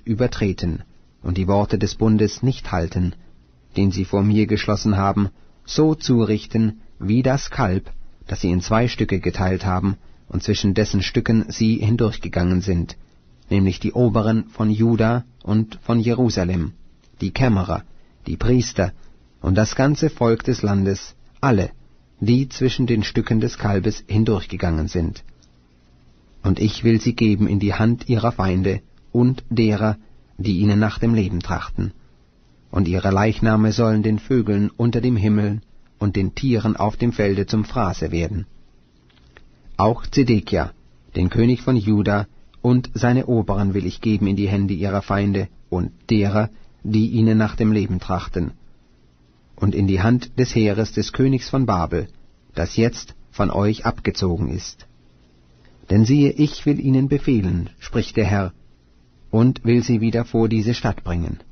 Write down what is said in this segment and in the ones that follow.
übertreten und die Worte des Bundes nicht halten, den sie vor mir geschlossen haben, so zurichten wie das Kalb, das sie in 2 Stücke geteilt haben und zwischen dessen Stücken sie hindurchgegangen sind, nämlich die Oberen von Juda und von Jerusalem, die Kämmerer, die Priester und das ganze Volk des Landes, alle, die zwischen den Stücken des Kalbes hindurchgegangen sind. Und ich will sie geben in die Hand ihrer Feinde und derer, die ihnen nach dem Leben trachten. Und ihre Leichname sollen den Vögeln unter dem Himmel und den Tieren auf dem Felde zum Fraße werden. Auch Zedekia, den König von Juda, und seine Oberen will ich geben in die Hände ihrer Feinde und derer, die ihnen nach dem Leben trachten, und in die Hand des Heeres des Königs von Babel, das jetzt von euch abgezogen ist. Denn siehe, ich will ihnen befehlen, spricht der Herr, und will sie wieder vor diese Stadt bringen.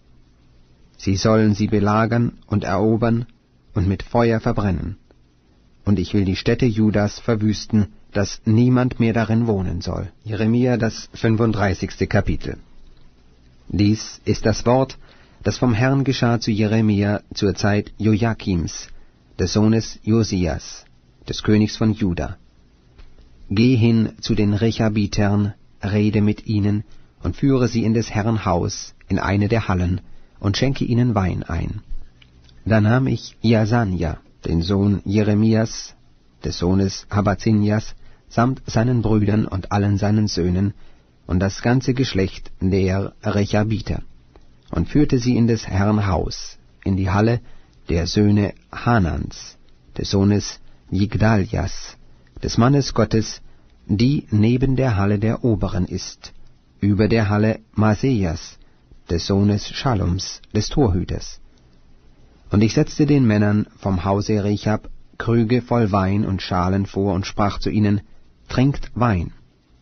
Sie sollen sie belagern und erobern und mit Feuer verbrennen. Und ich will die Städte Judas verwüsten, dass niemand mehr darin wohnen soll. Jeremia, das 35. Kapitel. Dies ist das Wort, das vom Herrn geschah zu Jeremia zur Zeit Joachims, des Sohnes Josias, des Königs von Juda. Geh hin zu den Rechabitern, rede mit ihnen und führe sie in des Herrn Haus, in eine der Hallen, und schenke ihnen Wein ein. Da nahm ich Jasanja, den Sohn Jeremias, des Sohnes Habazinjas, samt seinen Brüdern und allen seinen Söhnen, und das ganze Geschlecht der Rechabiter, und führte sie in des Herrn Haus, in die Halle der Söhne Hanans, des Sohnes Jigdaljas, des Mannes Gottes, die neben der Halle der Oberen ist, über der Halle Masejas, des Sohnes Schallums, des Torhüters. Und ich setzte den Männern vom Hause Rechab Krüge voll Wein und Schalen vor und sprach zu ihnen, Trinkt Wein.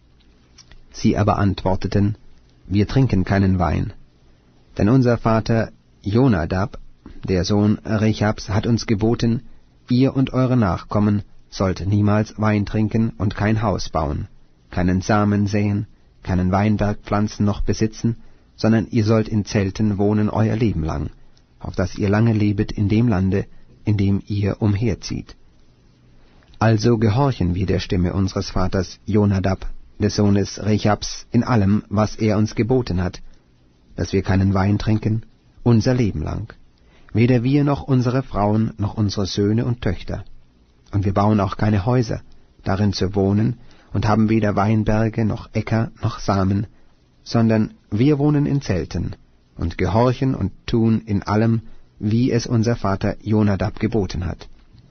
Sie aber antworteten, Wir trinken keinen Wein. Denn unser Vater Jonadab, der Sohn Rechabs, hat uns geboten, ihr und eure Nachkommen sollt niemals Wein trinken und kein Haus bauen, keinen Samen säen, keinen Weinberg pflanzen noch besitzen, sondern ihr sollt in Zelten wohnen euer Leben lang, auf dass ihr lange lebet in dem Lande, in dem ihr umherzieht. Also gehorchen wir der Stimme unseres Vaters Jonadab, des Sohnes Rechabs, in allem, was er uns geboten hat, dass wir keinen Wein trinken, unser Leben lang, weder wir noch unsere Frauen noch unsere Söhne und Töchter. Und wir bauen auch keine Häuser, darin zu wohnen, und haben weder Weinberge noch Äcker noch Samen, sondern wir wohnen in Zelten und gehorchen und tun in allem, wie es unser Vater Jonadab geboten hat.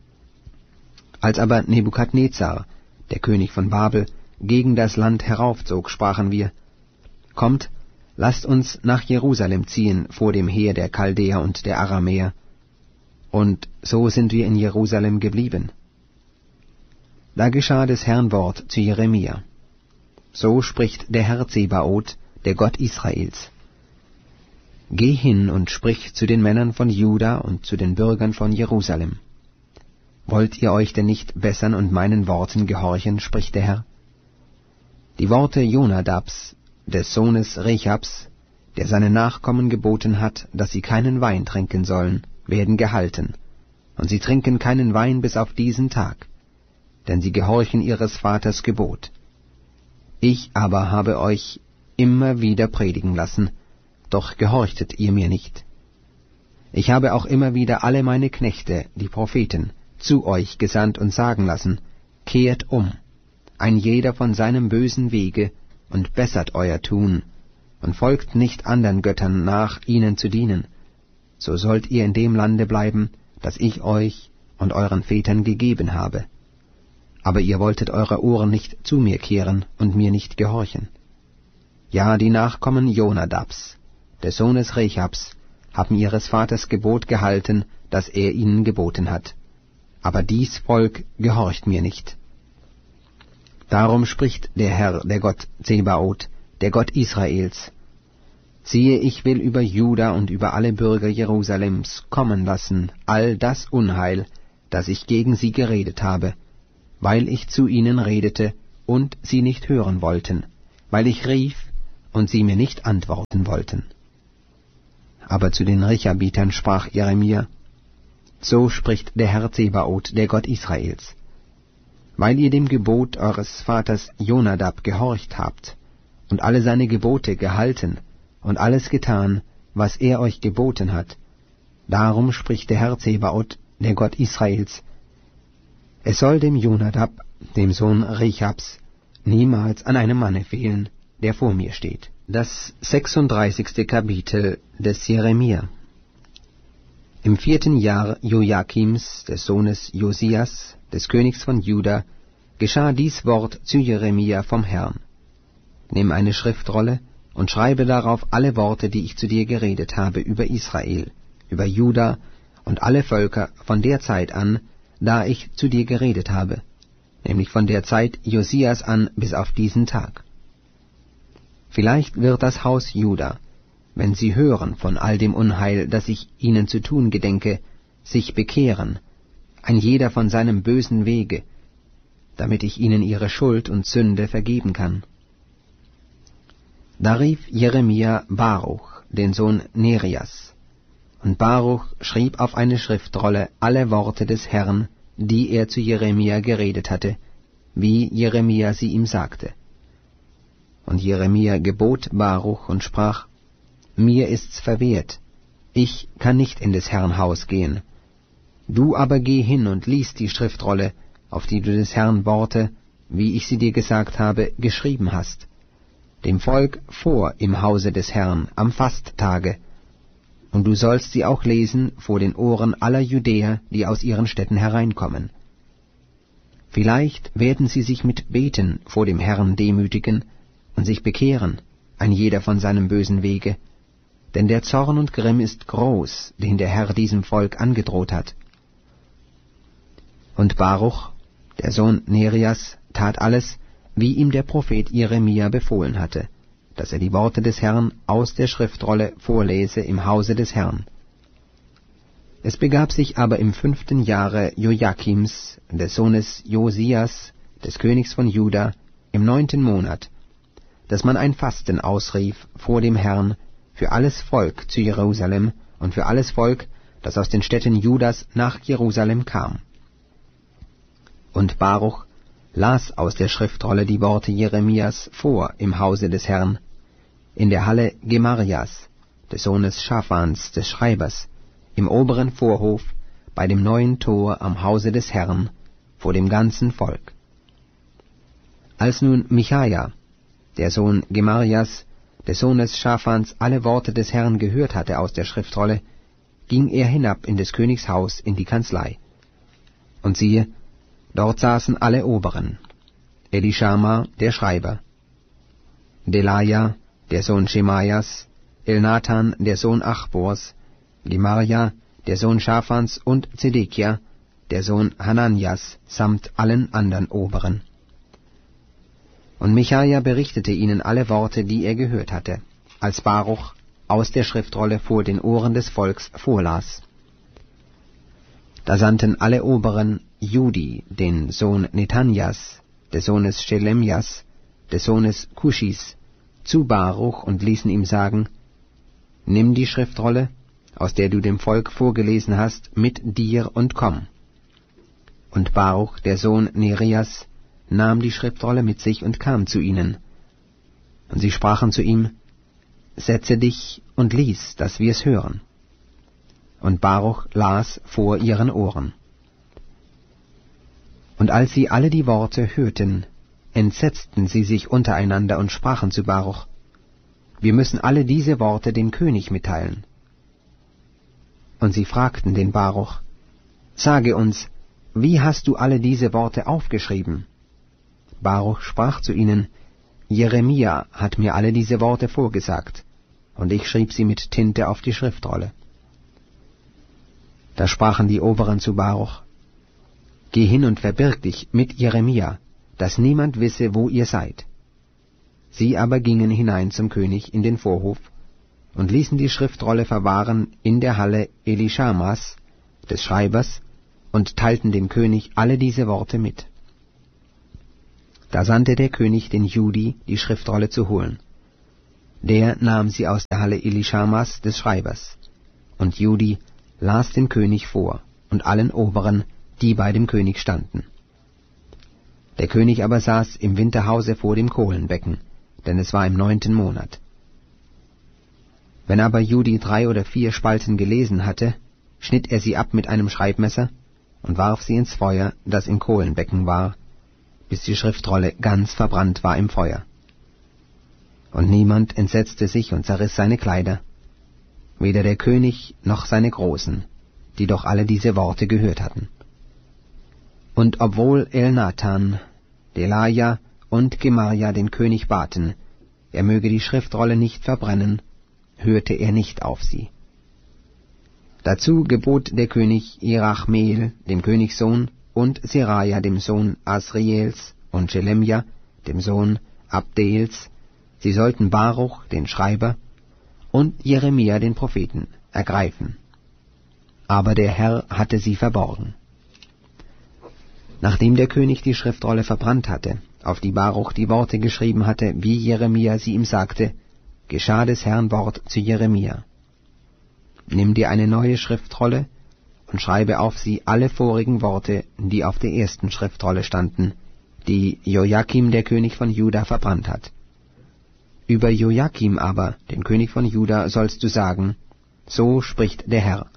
Als aber Nebukadnezar, der König von Babel, gegen das Land heraufzog, sprachen wir, Kommt, lasst uns nach Jerusalem ziehen vor dem Heer der Chaldäer und der Aramäer. Und so sind wir in Jerusalem geblieben. Da geschah des Herrn Wort zu Jeremia. So spricht der Herr Zebaoth, der Gott Israels. Geh hin und sprich zu den Männern von Juda und zu den Bürgern von Jerusalem. Wollt ihr euch denn nicht bessern und meinen Worten gehorchen, spricht der Herr? Die Worte Jonadabs, des Sohnes Rechabs, der seinen Nachkommen geboten hat, dass sie keinen Wein trinken sollen, werden gehalten, und sie trinken keinen Wein bis auf diesen Tag, denn sie gehorchen ihres Vaters Gebot. Ich aber habe euch immer wieder predigen lassen, doch gehorchtet ihr mir nicht. Ich habe auch immer wieder alle meine Knechte, die Propheten, zu euch gesandt und sagen lassen, kehrt um, ein jeder von seinem bösen Wege, und bessert euer Tun, und folgt nicht andern Göttern nach, ihnen zu dienen, so sollt ihr in dem Lande bleiben, das ich euch und euren Vätern gegeben habe. Aber ihr wolltet eure Ohren nicht zu mir kehren und mir nicht gehorchen. Ja, die Nachkommen Jonadabs, des Sohnes Rechabs, haben ihres Vaters Gebot gehalten, das er ihnen geboten hat. Aber dies Volk gehorcht mir nicht. Darum spricht der Herr, der Gott Zebaoth, der Gott Israels. Siehe, ich will über Juda und über alle Bürger Jerusalems kommen lassen all das Unheil, das ich gegen sie geredet habe, weil ich zu ihnen redete und sie nicht hören wollten, weil ich rief und sie mir nicht antworten wollten. Aber zu den Rechabitern sprach Jeremia: So spricht der Herr Zebaoth, der Gott Israels: Weil ihr dem Gebot eures Vaters Jonadab gehorcht habt und alle seine Gebote gehalten und alles getan, was er euch geboten hat, darum spricht der Herr Zebaoth, der Gott Israels: Es soll dem Jonadab, dem Sohn Rechabs, niemals an einem Manne fehlen, der vor mir steht. Das 36. Kapitel des Jeremia. Im 4. Jahr Joachims, des Sohnes Josias, des Königs von Juda, geschah dies Wort zu Jeremia vom Herrn: Nimm eine Schriftrolle und schreibe darauf alle Worte, die ich zu dir geredet habe über Israel, über Juda und alle Völker von der Zeit an, da ich zu dir geredet habe, nämlich von der Zeit Josias an bis auf diesen Tag. Vielleicht wird das Haus Juda, wenn sie hören von all dem Unheil, das ich ihnen zu tun gedenke, sich bekehren, ein jeder von seinem bösen Wege, damit ich ihnen ihre Schuld und Sünde vergeben kann. Da rief Jeremia Baruch, den Sohn Nerias, und Baruch schrieb auf eine Schriftrolle alle Worte des Herrn, die er zu Jeremia geredet hatte, wie Jeremia sie ihm sagte. Und Jeremia gebot Baruch und sprach: Mir ist's verwehrt, ich kann nicht in des Herrn Haus gehen. Du aber geh hin und lies die Schriftrolle, auf die du des Herrn Worte, wie ich sie dir gesagt habe, geschrieben hast, dem Volk vor im Hause des Herrn am Fasttage, und du sollst sie auch lesen vor den Ohren aller Judäer, die aus ihren Städten hereinkommen. Vielleicht werden sie sich mit Beten vor dem Herrn demütigen und sich bekehren, ein jeder von seinem bösen Wege, denn der Zorn und Grimm ist groß, den der Herr diesem Volk angedroht hat. Und Baruch, der Sohn Nerias, tat alles, wie ihm der Prophet Jeremia befohlen hatte, dass er die Worte des Herrn aus der Schriftrolle vorlese im Hause des Herrn. Es begab sich aber im 5. Jahre Joachims, des Sohnes Josias, des Königs von Juda, im 9. Monat, dass man ein Fasten ausrief vor dem Herrn für alles Volk zu Jerusalem und für alles Volk, das aus den Städten Judas nach Jerusalem kam. Und Baruch las aus der Schriftrolle die Worte Jeremias vor im Hause des Herrn, in der Halle Gemarias, des Sohnes Schaphans, des Schreibers, im oberen Vorhof, bei dem neuen Tor am Hause des Herrn, vor dem ganzen Volk. Als nun Michaja, der Sohn Gemarias, des Sohnes Schaphans, alle Worte des Herrn gehört hatte aus der Schriftrolle, ging er hinab in des Königs Haus in die Kanzlei. Und siehe, dort saßen alle Oberen: Elishama, der Schreiber, Delaja, der Sohn Schemaias, Elnathan, der Sohn Achbors, Gemarja, der Sohn Schaphans, und Zedekia, der Sohn Hananias, samt allen andern Oberen. Und Michaja berichtete ihnen alle Worte, die er gehört hatte, als Baruch aus der Schriftrolle vor den Ohren des Volks vorlas. Da sandten alle Oberen Judi, den Sohn Nethanjas, des Sohnes Schelemjas, des Sohnes Kuschis, zu Baruch und ließen ihm sagen: Nimm die Schriftrolle, aus der du dem Volk vorgelesen hast, mit dir und komm. Und Baruch, der Sohn Nerias, nahm die Schriftrolle mit sich und kam zu ihnen. Und sie sprachen zu ihm: Setze dich und lies, dass wir es hören. Und Baruch las vor ihren Ohren. Und als sie alle die Worte hörten, entsetzten sie sich untereinander und sprachen zu Baruch: Wir müssen alle diese Worte dem König mitteilen. Und sie fragten den Baruch: Sage uns, wie hast du alle diese Worte aufgeschrieben? Baruch sprach zu ihnen: Jeremia hat mir alle diese Worte vorgesagt, und ich schrieb sie mit Tinte auf die Schriftrolle. Da sprachen die Oberen zu Baruch: Geh hin und verbirg dich mit Jeremia, dass niemand wisse, wo ihr seid. Sie aber gingen hinein zum König in den Vorhof und ließen die Schriftrolle verwahren in der Halle Elishamas, des Schreibers, und teilten dem König alle diese Worte mit. Da sandte der König den Judi, die Schriftrolle zu holen. Der nahm sie aus der Halle Elischamas des Schreibers. Und Judi las dem König vor und allen Oberen, die bei dem König standen. Der König aber saß im Winterhause vor dem Kohlenbecken, denn es war im 9. Monat. Wenn aber Judi 3 oder 4 Spalten gelesen hatte, schnitt er sie ab mit einem Schreibmesser und warf sie ins Feuer, das im Kohlenbecken war, bis die Schriftrolle ganz verbrannt war im Feuer. Und niemand entsetzte sich und zerriss seine Kleider, weder der König noch seine Großen, die doch alle diese Worte gehört hatten. Und obwohl Elnathan, Delaja und Gemaria den König baten, er möge die Schriftrolle nicht verbrennen, hörte er nicht auf sie. Dazu gebot der König Irachmeel, dem Königssohn, und Seraja, dem Sohn Asriels, und Schelemja, dem Sohn Abdeels, sie sollten Baruch, den Schreiber, und Jeremia, den Propheten, ergreifen. Aber der Herr hatte sie verborgen. Nachdem der König die Schriftrolle verbrannt hatte, auf die Baruch die Worte geschrieben hatte, wie Jeremia sie ihm sagte, geschah des Herrn Wort zu Jeremia. Nimm dir eine neue Schriftrolle und schreibe auf sie alle vorigen Worte, die auf der ersten Schriftrolle standen, die Joachim, der König von Juda, verbrannt hat. Über Joachim aber, den König von Juda, sollst du sagen, so spricht der Herr.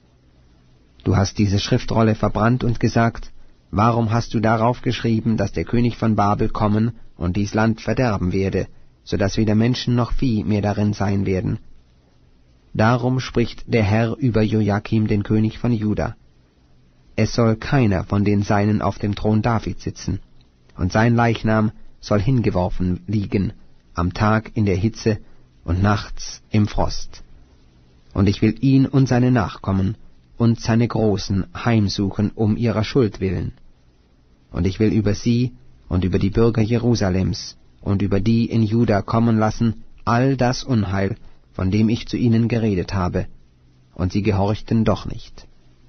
Du hast diese Schriftrolle verbrannt und gesagt, warum hast du darauf geschrieben, dass der König von Babel kommen und dies Land verderben werde, so dass weder Menschen noch Vieh mehr darin sein werden? Darum spricht der Herr über Joachim, den König von Juda. Es soll keiner von den Seinen auf dem Thron David sitzen, und sein Leichnam soll hingeworfen liegen, am Tag in der Hitze und nachts im Frost. Und ich will ihn und seine Nachkommen und seine Großen heimsuchen um ihrer Schuld willen. Und ich will über sie und über die Bürger Jerusalems und über die in Juda kommen lassen all das Unheil, von dem ich zu ihnen geredet habe, und sie gehorchten doch nicht.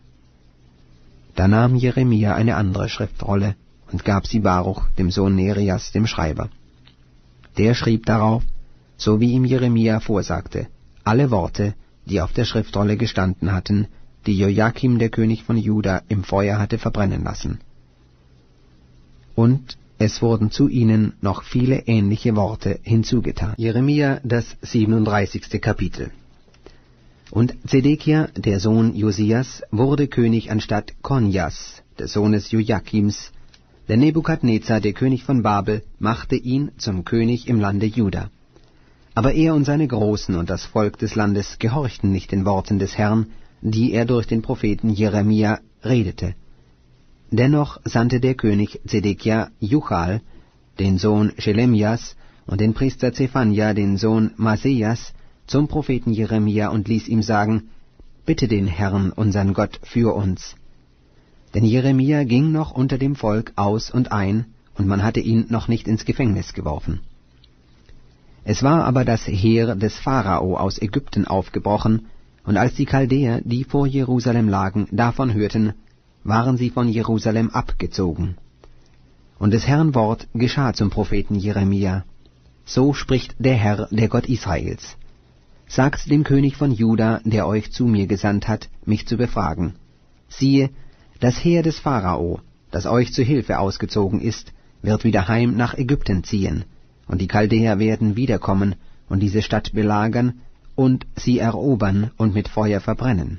Da nahm Jeremia eine andere Schriftrolle und gab sie Baruch, dem Sohn Nerias, dem Schreiber. Der schrieb darauf, so wie ihm Jeremia vorsagte, alle Worte, die auf der Schriftrolle gestanden hatten, die Joachim, der König von Juda, im Feuer hatte verbrennen lassen. Und es wurden zu ihnen noch viele ähnliche Worte hinzugetan. Jeremia, das 37. Kapitel. Und Zedekia, der Sohn Josias, wurde König anstatt Konjas, des Sohnes Joachims, denn Nebukadnezar, der König von Babel, machte ihn zum König im Lande Juda. Aber er und seine Großen und das Volk des Landes gehorchten nicht den Worten des Herrn, die er durch den Propheten Jeremia redete. Dennoch sandte der König Zedekia Juchal, den Sohn Schelemjas, und den Priester Zephania, den Sohn Masejas, zum Propheten Jeremia und ließ ihm sagen, bitte den Herrn, unsern Gott, für uns. Denn Jeremia ging noch unter dem Volk aus und ein, und man hatte ihn noch nicht ins Gefängnis geworfen. Es war aber das Heer des Pharao aus Ägypten aufgebrochen, und als die Chaldäer, die vor Jerusalem lagen, davon hörten, waren sie von Jerusalem abgezogen. Und des Herrn Wort geschah zum Propheten Jeremia. So spricht der Herr, der Gott Israels. Sagt dem König von Juda, der euch zu mir gesandt hat, mich zu befragen. Siehe, das Heer des Pharao, das euch zu Hilfe ausgezogen ist, wird wieder heim nach Ägypten ziehen, und die Chaldäer werden wiederkommen und diese Stadt belagern und sie erobern und mit Feuer verbrennen.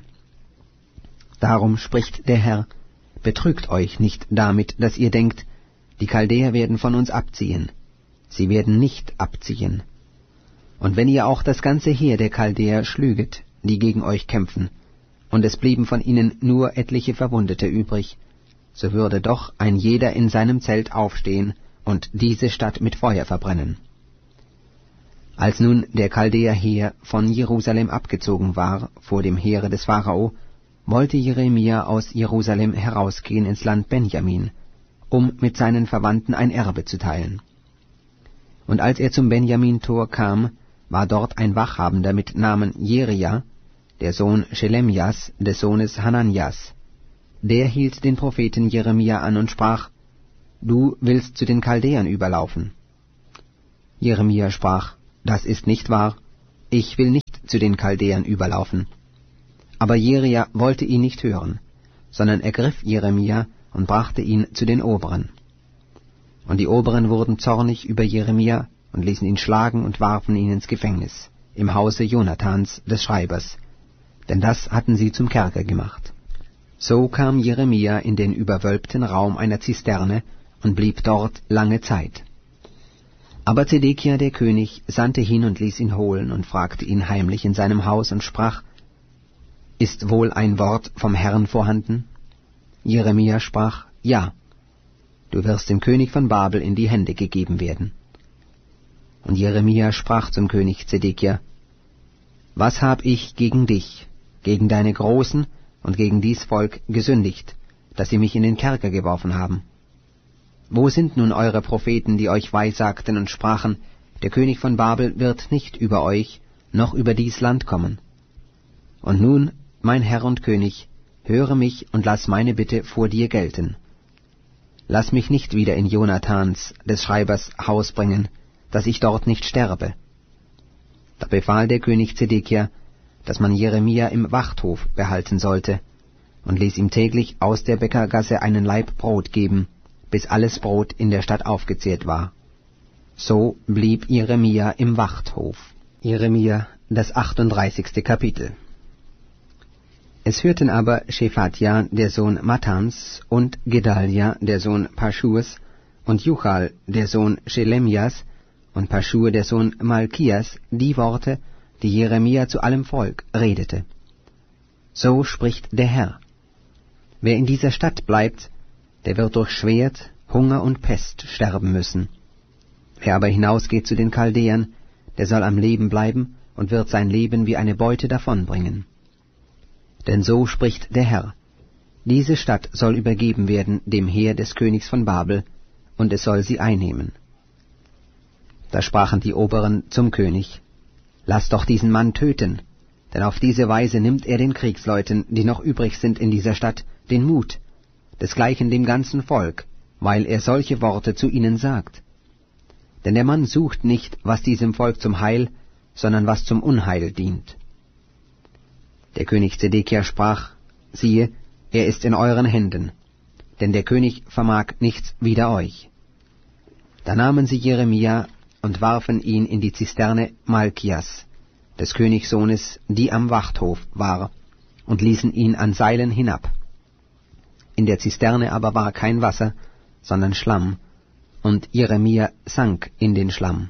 Darum spricht der Herr, betrügt euch nicht damit, dass ihr denkt, die Chaldäer werden von uns abziehen. Sie werden nicht abziehen. Und wenn ihr auch das ganze Heer der Chaldäer schlüget, die gegen euch kämpfen, und es blieben von ihnen nur etliche Verwundete übrig, so würde doch ein jeder in seinem Zelt aufstehen und diese Stadt mit Feuer verbrennen. Als nun der Chaldäer-Heer von Jerusalem abgezogen war vor dem Heere des Pharao, wollte Jeremia aus Jerusalem herausgehen ins Land Benjamin, um mit seinen Verwandten ein Erbe zu teilen. Und als er zum Benjamin-Tor kam, war dort ein Wachhabender mit Namen Jeria, der Sohn Schelemjas, des Sohnes Hananjas. Der hielt den Propheten Jeremia an und sprach, »Du willst zu den Chaldäern überlaufen.« Jeremia sprach, das ist nicht wahr, ich will nicht zu den Chaldäern überlaufen. Aber Jeria wollte ihn nicht hören, sondern ergriff Jeremia und brachte ihn zu den Oberen. Und die Oberen wurden zornig über Jeremia und ließen ihn schlagen und warfen ihn ins Gefängnis, im Hause Jonathans des Schreibers, denn das hatten sie zum Kerker gemacht. So kam Jeremia in den überwölbten Raum einer Zisterne und blieb dort lange Zeit. Aber Zedekia der König sandte hin und ließ ihn holen und fragte ihn heimlich in seinem Haus und sprach: Ist wohl ein Wort vom Herrn vorhanden? Jeremia sprach: Ja, du wirst dem König von Babel in die Hände gegeben werden. Und Jeremia sprach zum König Zedekia: Was hab ich gegen dich, gegen deine Großen und gegen dies Volk gesündigt, dass sie mich in den Kerker geworfen haben? Wo sind nun eure Propheten, die euch weissagten und sprachen, der König von Babel wird nicht über euch, noch über dies Land kommen? Und nun, mein Herr und König, höre mich und lass meine Bitte vor dir gelten. Lass mich nicht wieder in Jonathans, des Schreibers, Haus bringen, dass ich dort nicht sterbe. Da befahl der König Zedekia, dass man Jeremia im Wachthof behalten sollte, und ließ ihm täglich aus der Bäckergasse einen Laib Brot geben, bis alles Brot in der Stadt aufgezehrt war. So blieb Jeremia im Wachthof. Jeremia, das 38. Kapitel. Es hörten aber Schephatja, der Sohn Mattans, und Gedalja, der Sohn Paschurs, und Juchal, der Sohn Schelemias, und Paschur, der Sohn Malkias, die Worte, die Jeremia zu allem Volk redete. So spricht der Herr: Wer in dieser Stadt bleibt, der wird durch Schwert, Hunger und Pest sterben müssen. Wer aber hinausgeht zu den Chaldäern, der soll am Leben bleiben und wird sein Leben wie eine Beute davonbringen. Denn so spricht der Herr: Diese Stadt soll übergeben werden dem Heer des Königs von Babel, und es soll sie einnehmen. Da sprachen die Oberen zum König: Lass doch diesen Mann töten, denn auf diese Weise nimmt er den Kriegsleuten, die noch übrig sind in dieser Stadt, den Mut, desgleichen dem ganzen Volk, weil er solche Worte zu ihnen sagt. Denn der Mann sucht nicht, was diesem Volk zum Heil, sondern was zum Unheil dient. Der König Zedekia sprach: Siehe, er ist in euren Händen, denn der König vermag nichts wider euch. Da nahmen sie Jeremia und warfen ihn in die Zisterne Malkias, des Königssohnes, die am Wachthof war, und ließen ihn an Seilen hinab. In der Zisterne aber war kein Wasser, sondern Schlamm, und Jeremia sank in den Schlamm.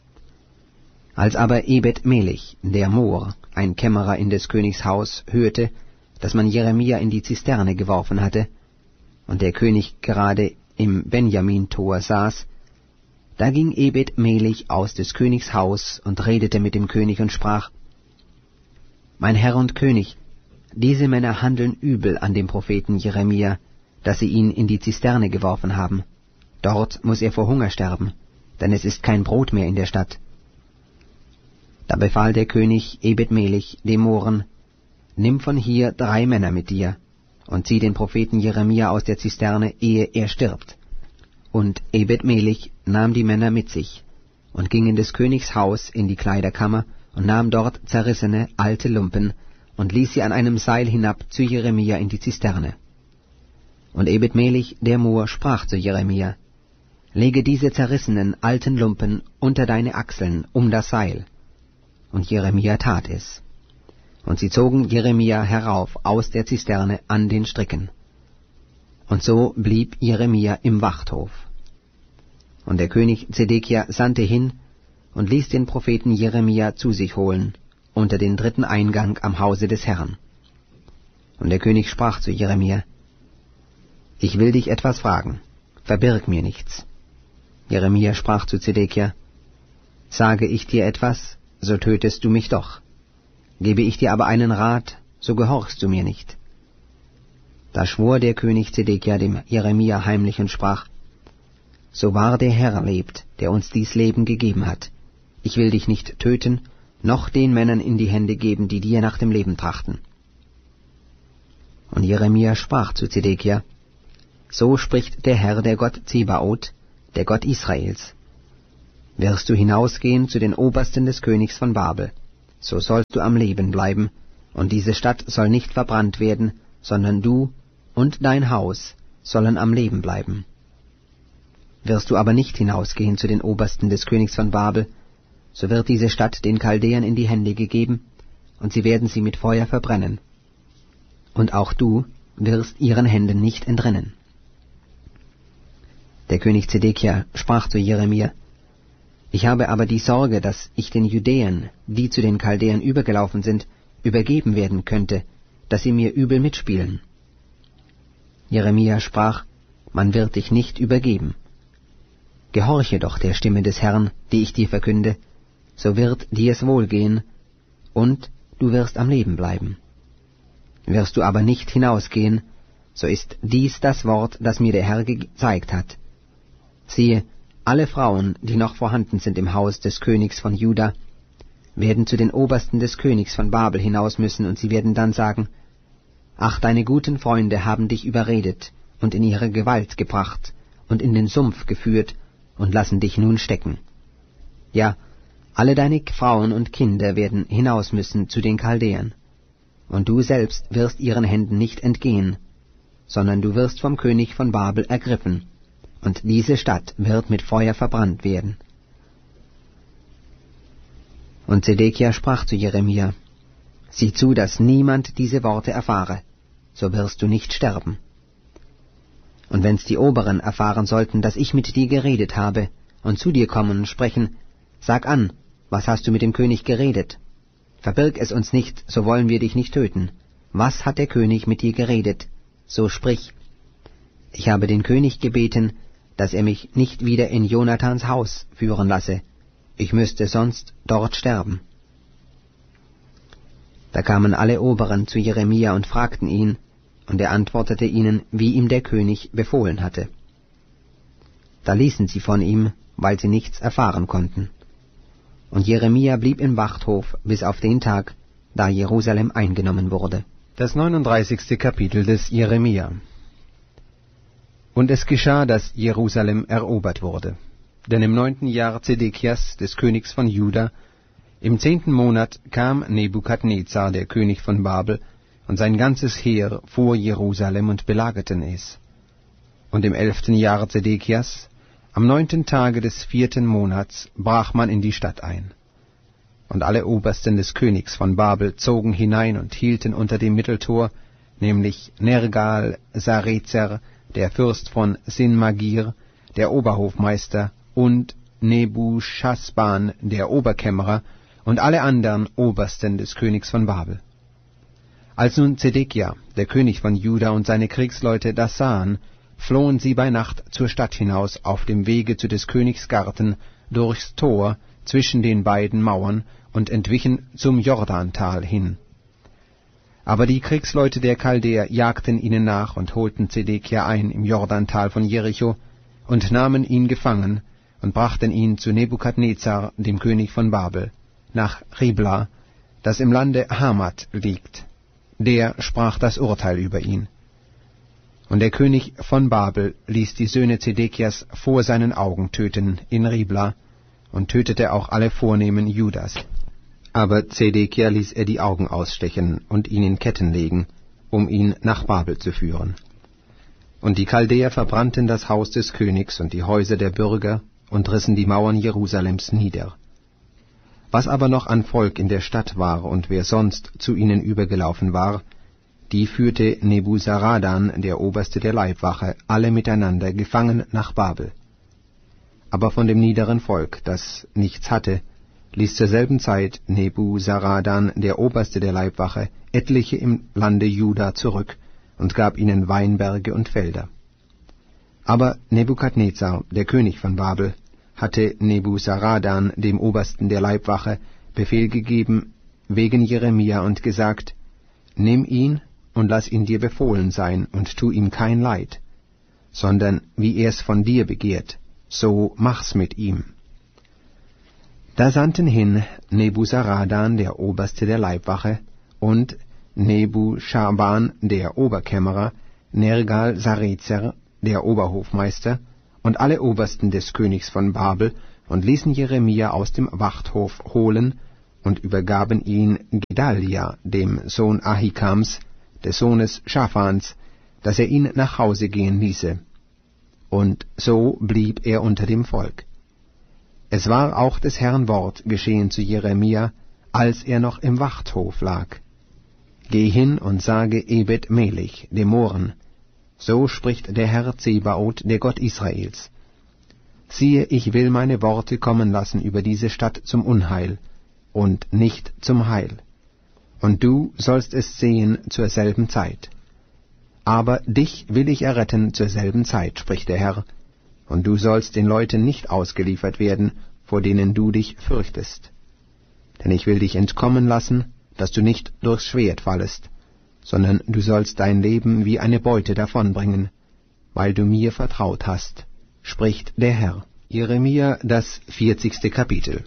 Als aber Ebed-Melech, der Moor, ein Kämmerer in des Königs Haus, hörte, dass man Jeremia in die Zisterne geworfen hatte, und der König gerade im Benjamin-Tor saß, da ging Ebed-Melech aus des Königs Haus und redete mit dem König und sprach: Mein Herr und König, diese Männer handeln übel an dem Propheten Jeremia, dass sie ihn in die Zisterne geworfen haben. Dort muß er vor Hunger sterben, denn es ist kein Brot mehr in der Stadt. Da befahl der König Ebed-Melech dem Mohren: Nimm von hier 3 Männer mit dir, und zieh den Propheten Jeremia aus der Zisterne, ehe er stirbt. Und Ebed-Melech nahm die Männer mit sich, und ging in des Königs Haus in die Kleiderkammer, und nahm dort zerrissene, alte Lumpen, und ließ sie an einem Seil hinab zu Jeremia in die Zisterne. Und Ebed-Melech der Moor sprach zu Jeremia: Lege diese zerrissenen, alten Lumpen unter deine Achseln um das Seil. Und Jeremia tat es. Und sie zogen Jeremia herauf aus der Zisterne an den Stricken. Und so blieb Jeremia im Wachthof. Und der König Zedekia sandte hin und ließ den Propheten Jeremia zu sich holen, unter den 3. Eingang am Hause des Herrn. Und der König sprach zu Jeremia: Ich will dich etwas fragen, verbirg mir nichts. Jeremia sprach zu Zedekia: Sage ich dir etwas, so tötest du mich doch. Gebe ich dir aber einen Rat, so gehorchst du mir nicht. Da schwor der König Zedekia dem Jeremia heimlich und sprach: So wahr der Herr lebt, der uns dies Leben gegeben hat, ich will dich nicht töten, noch den Männern in die Hände geben, die dir nach dem Leben trachten. Und Jeremia sprach zu Zedekia: So spricht der Herr, der Gott Zebaoth, der Gott Israels: Wirst du hinausgehen zu den Obersten des Königs von Babel, so sollst du am Leben bleiben, und diese Stadt soll nicht verbrannt werden, sondern du und dein Haus sollen am Leben bleiben. Wirst du aber nicht hinausgehen zu den Obersten des Königs von Babel, so wird diese Stadt den Chaldäern in die Hände gegeben, und sie werden sie mit Feuer verbrennen. Und auch du wirst ihren Händen nicht entrinnen. Der König Zedekia sprach zu Jeremia: Ich habe aber die Sorge, dass ich den Judäern, die zu den Chaldäern übergelaufen sind, übergeben werden könnte, dass sie mir übel mitspielen. Jeremia sprach: Man wird dich nicht übergeben. Gehorche doch der Stimme des Herrn, die ich dir verkünde, so wird dir es wohlgehen, und du wirst am Leben bleiben. Wirst du aber nicht hinausgehen, so ist dies das Wort, das mir der Herr gezeigt hat. Siehe, alle Frauen, die noch vorhanden sind im Haus des Königs von Juda, werden zu den Obersten des Königs von Babel hinaus müssen, und sie werden dann sagen: Ach, deine guten Freunde haben dich überredet und in ihre Gewalt gebracht und in den Sumpf geführt und lassen dich nun stecken. Ja, alle deine Frauen und Kinder werden hinaus müssen zu den Chaldäern, und du selbst wirst ihren Händen nicht entgehen, sondern du wirst vom König von Babel ergriffen, und diese Stadt wird mit Feuer verbrannt werden. Und Zedekia sprach zu Jeremia: Sieh zu, dass niemand diese Worte erfahre, so wirst du nicht sterben. Und wenn's die Oberen erfahren sollten, dass ich mit dir geredet habe, und zu dir kommen und sprechen: Sag an, was hast du mit dem König geredet? Verbirg es uns nicht, so wollen wir dich nicht töten. Was hat der König mit dir geredet? So sprich: Ich habe den König gebeten, dass er mich nicht wieder in Jonathans Haus führen lasse. Ich müsste sonst dort sterben. Da kamen alle Oberen zu Jeremia und fragten ihn, und er antwortete ihnen, wie ihm der König befohlen hatte. Da ließen sie von ihm, weil sie nichts erfahren konnten. Und Jeremia blieb im Wachthof bis auf den Tag, da Jerusalem eingenommen wurde. Das 39. Kapitel des Jeremia. Und es geschah, dass Jerusalem erobert wurde. Denn im 9. Jahr Zedekias, des Königs von Juda, im 10. Monat kam Nebukadnezar, der König von Babel, und sein ganzes Heer vor Jerusalem und belagerten es. Und im 11. Jahr Zedekias, am 9. Tage des 4. Monats, brach man in die Stadt ein. Und alle Obersten des Königs von Babel zogen hinein und hielten unter dem Mitteltor, nämlich Nergal Sarezer, der Fürst von Sinmagir, der Oberhofmeister, und Nebuschasban, der Oberkämmerer, und alle anderen Obersten des Königs von Babel. Als nun Zedekia, der König von Juda, und seine Kriegsleute das sahen, flohen sie bei Nacht zur Stadt hinaus auf dem Wege zu des Königs Garten durchs Tor zwischen den beiden Mauern und entwichen zum Jordantal hin. Aber die Kriegsleute der Chaldäer jagten ihnen nach und holten Zedekia ein im Jordantal von Jericho und nahmen ihn gefangen und brachten ihn zu Nebukadnezar, dem König von Babel, nach Ribla, das im Lande Hamat liegt. Der sprach das Urteil über ihn. Und der König von Babel ließ die Söhne Zedekias vor seinen Augen töten in Ribla und tötete auch alle Vornehmen Judas. Aber Zedekia ließ er die Augen ausstechen und ihn in Ketten legen, um ihn nach Babel zu führen. Und die Chaldäer verbrannten das Haus des Königs und die Häuser der Bürger und rissen die Mauern Jerusalems nieder. Was aber noch an Volk in der Stadt war und wer sonst zu ihnen übergelaufen war, die führte Nebuzaradan, der Oberste der Leibwache, alle miteinander gefangen nach Babel. Aber von dem niederen Volk, das nichts hatte, ließ zur selben Zeit Nebuzaradan, der Oberste der Leibwache, etliche im Lande Juda zurück und gab ihnen Weinberge und Felder. Aber Nebukadnezar, der König von Babel, hatte Nebuzaradan, dem Obersten der Leibwache, Befehl gegeben wegen Jeremia und gesagt: Nimm ihn und lass ihn dir befohlen sein und tu ihm kein Leid, sondern wie er's von dir begehrt, so mach's mit ihm. Da sandten hin Nebuzaradan, der Oberste der Leibwache, und Nebuscharban, der Oberkämmerer, Nergal Sarezer, der Oberhofmeister, und alle Obersten des Königs von Babel und ließen Jeremia aus dem Wachthof holen und übergaben ihn Gedalja, dem Sohn Ahikams, des Sohnes Schaphans, dass er ihn nach Hause gehen ließe. Und so blieb er unter dem Volk. Es war auch des Herrn Wort geschehen zu Jeremia, als er noch im Wachthof lag. Geh hin und sage Ebed Melech, dem Mohren, so spricht der Herr Zebaoth, der Gott Israels. Siehe, ich will meine Worte kommen lassen über diese Stadt zum Unheil und nicht zum Heil. Und du sollst es sehen zur selben Zeit. Aber dich will ich erretten zur selben Zeit, spricht der Herr, und du sollst den Leuten nicht ausgeliefert werden, vor denen du dich fürchtest. Denn ich will dich entkommen lassen, dass du nicht durchs Schwert fallest, sondern du sollst dein Leben wie eine Beute davonbringen, weil du mir vertraut hast, spricht der Herr. Jeremia, das 40. Kapitel.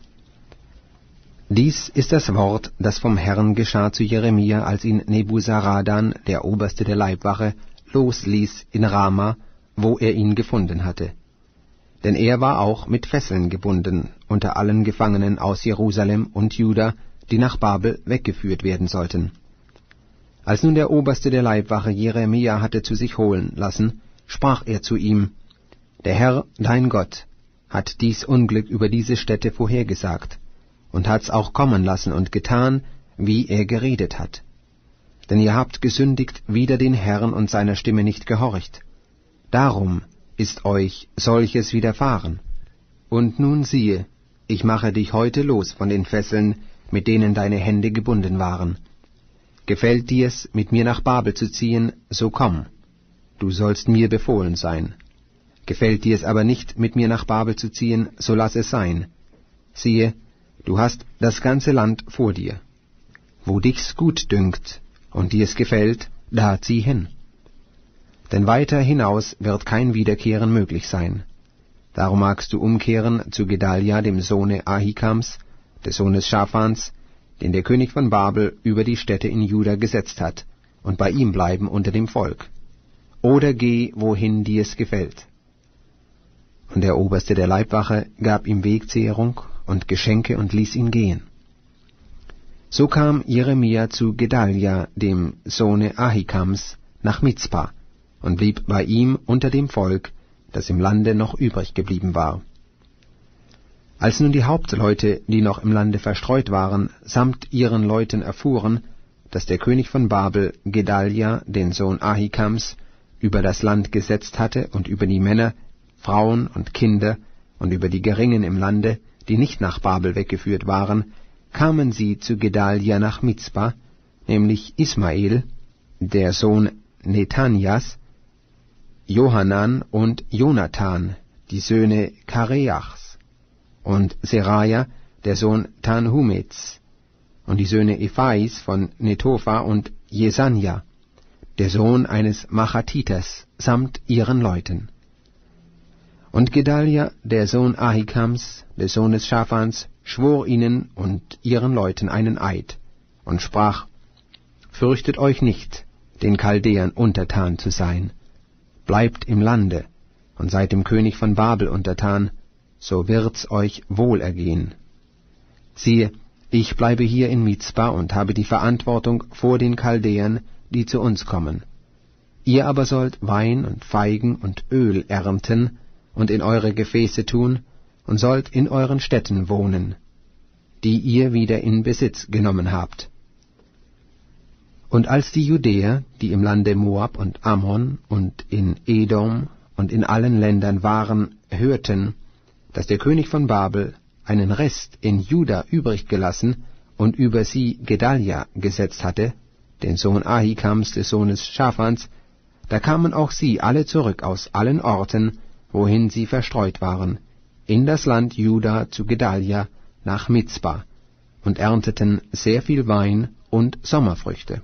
Dies ist das Wort, das vom Herrn geschah zu Jeremia, als ihn Nebuzaradan, der Oberste der Leibwache, losließ in Rama, wo er ihn gefunden hatte. Denn er war auch mit Fesseln gebunden unter allen Gefangenen aus Jerusalem und Juda, die nach Babel weggeführt werden sollten. Als nun der Oberste der Leibwache Jeremia hatte zu sich holen lassen, sprach er zu ihm: Der Herr, dein Gott, hat dies Unglück über diese Städte vorhergesagt und hat's auch kommen lassen und getan, wie er geredet hat. Denn ihr habt gesündigt wider den Herrn und seiner Stimme nicht gehorcht. Darum ist euch solches widerfahren. Und nun siehe, ich mache dich heute los von den Fesseln, mit denen deine Hände gebunden waren. Gefällt dir's, mit mir nach Babel zu ziehen, so komm, du sollst mir befohlen sein. Gefällt dir's aber nicht, mit mir nach Babel zu ziehen, so lass es sein. Siehe, du hast das ganze Land vor dir. Wo dich's gut dünkt und dir's gefällt, da zieh hin. Denn weiter hinaus wird kein Wiederkehren möglich sein. Darum magst du umkehren zu Gedalja, dem Sohne Ahikams, des Sohnes Schaphans, den der König von Babel über die Städte in Juda gesetzt hat, und bei ihm bleiben unter dem Volk. Oder geh, wohin dir's gefällt. Und der Oberste der Leibwache gab ihm Wegzehrung und Geschenke und ließ ihn gehen. So kam Jeremia zu Gedalja, dem Sohne Ahikams, nach Mizpa, und blieb bei ihm unter dem Volk, das im Lande noch übrig geblieben war. Als nun die Hauptleute, die noch im Lande verstreut waren, samt ihren Leuten erfuhren, dass der König von Babel Gedalja, den Sohn Ahikams, über das Land gesetzt hatte und über die Männer, Frauen und Kinder und über die Geringen im Lande, die nicht nach Babel weggeführt waren, kamen sie zu Gedalja nach Mizpa, nämlich Ismael, der Sohn Netanias, Johanan und Jonathan, die Söhne Kareachs, und Seraja, der Sohn Tanhumets, und die Söhne Ephais von Netopha und Jesanja, der Sohn eines Machatiters, samt ihren Leuten. Und Gedalja, der Sohn Ahikams, des Sohnes Schaphans, schwor ihnen und ihren Leuten einen Eid und sprach: Fürchtet euch nicht, den Chaldäern untertan zu sein. Bleibt im Lande und seid dem König von Babel untertan, so wird's euch wohl ergehen. Siehe, ich bleibe hier in Mizpa und habe die Verantwortung vor den Chaldäern, die zu uns kommen. Ihr aber sollt Wein und Feigen und Öl ernten und in eure Gefäße tun und sollt in euren Städten wohnen, die ihr wieder in Besitz genommen habt. Und als die Judäer, die im Lande Moab und Ammon und in Edom und in allen Ländern waren, hörten, dass der König von Babel einen Rest in Juda übrig gelassen und über sie Gedalja gesetzt hatte, den Sohn Ahikams des Sohnes Schaphans, da kamen auch sie alle zurück aus allen Orten, wohin sie verstreut waren, in das Land Juda zu Gedalja nach Mizpa, und ernteten sehr viel Wein und Sommerfrüchte.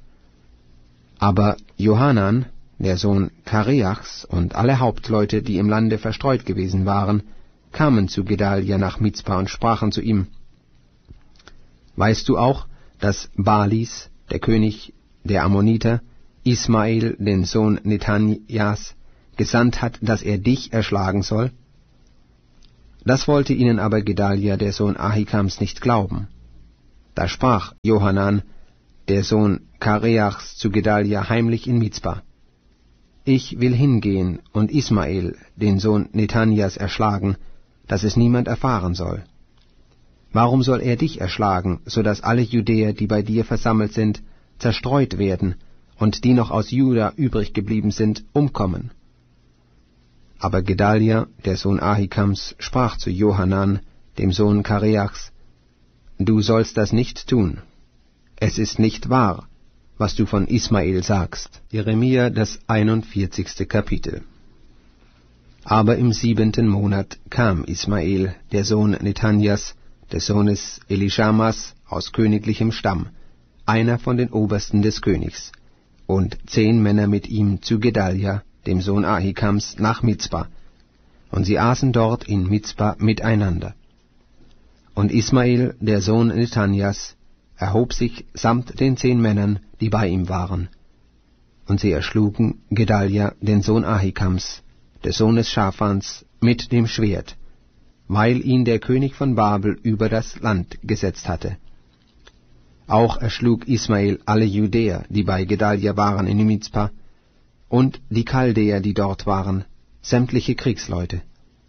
Aber Johanan, der Sohn Kareachs, und alle Hauptleute, die im Lande verstreut gewesen waren, kamen zu Gedalja nach Mizpa und sprachen zu ihm: Weißt du auch, dass Balis, der König der Ammoniter, Ismael, den Sohn Netanias, gesandt hat, dass er dich erschlagen soll? Das wollte ihnen aber Gedalia, der Sohn Ahikams, nicht glauben. Da sprach Johanan, der Sohn Kareachs, zu Gedalia heimlich in Mizpa: Ich will hingehen und Ismael, den Sohn Netanias, erschlagen, dass es niemand erfahren soll. Warum soll er dich erschlagen, so dass alle Judäer, die bei dir versammelt sind, zerstreut werden, und die noch aus Juda übrig geblieben sind, umkommen? Aber Gedalia, der Sohn Ahikams, sprach zu Johanan, dem Sohn Kareachs: Du sollst das nicht tun. Es ist nicht wahr, was du von Ismael sagst. Jeremia, das 41. Kapitel. Aber im 7. Monat kam Ismael, der Sohn Netanias, des Sohnes Elischamas, aus königlichem Stamm, einer von den Obersten des Königs, und 10 Männer mit ihm zu Gedalia, dem Sohn Ahikams, nach Mizpa, und sie aßen dort in Mizpa miteinander. Und Ismael, der Sohn Netanias, erhob sich samt den 10 Männern, die bei ihm waren. Und sie erschlugen Gedalia, den Sohn Ahikams, des Sohnes Schaphans, mit dem Schwert, weil ihn der König von Babel über das Land gesetzt hatte. Auch erschlug Ismael alle Judäer, die bei Gedalia waren in Mizpa, und die Chaldäer, die dort waren, sämtliche Kriegsleute.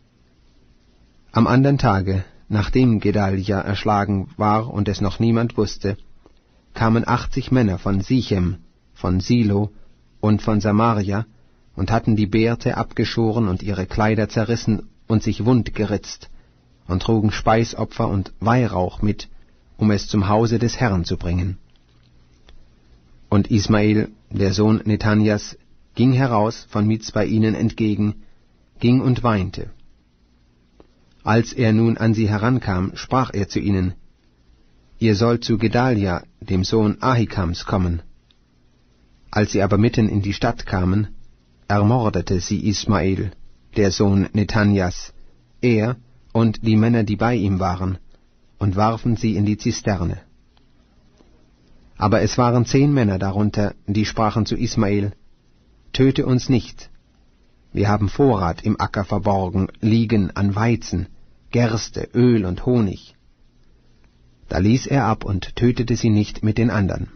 Am andern Tage, nachdem Gedalia erschlagen war und es noch niemand wusste, kamen 80 Männer von Sichem, von Silo und von Samaria und hatten die Bärte abgeschoren und ihre Kleider zerrissen und sich wund geritzt und trugen Speisopfer und Weihrauch mit, um es zum Hause des Herrn zu bringen. Und Ismael, der Sohn Netanias, ging heraus von Mizpa ihnen entgegen, ging und weinte. Als er nun an sie herankam, sprach er zu ihnen: Ihr sollt zu Gedalia, dem Sohn Ahikams, kommen. Als sie aber mitten in die Stadt kamen, ermordete sie Ismael, der Sohn Netanias, er und die Männer, die bei ihm waren, und warfen sie in die Zisterne. Aber es waren 10 Männer darunter, die sprachen zu Ismael: Töte uns nicht. Wir haben Vorrat im Acker verborgen, liegen an Weizen, Gerste, Öl und Honig. Da ließ er ab und tötete sie nicht mit den andern.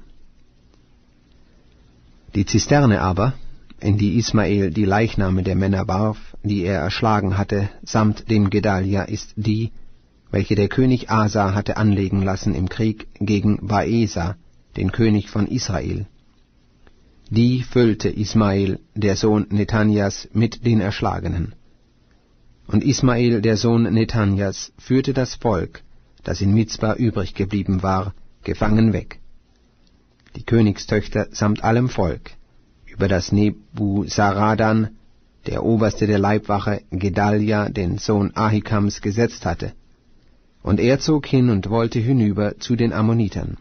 Die Zisterne aber, in die Ismael die Leichname der Männer warf, die er erschlagen hatte, samt dem Gedalia, ist die, welche der König Asa hatte anlegen lassen im Krieg gegen Baesa, den König von Israel. Die füllte Ismael, der Sohn Netanias, mit den Erschlagenen. Und Ismael, der Sohn Netanias, führte das Volk, das in Mizpa übrig geblieben war, gefangen weg. Die Königstöchter samt allem Volk, über das Nebuzaradan, der Oberste der Leibwache, Gedalia, den Sohn Ahikams, gesetzt hatte. Und er zog hin und wollte hinüber zu den Ammonitern.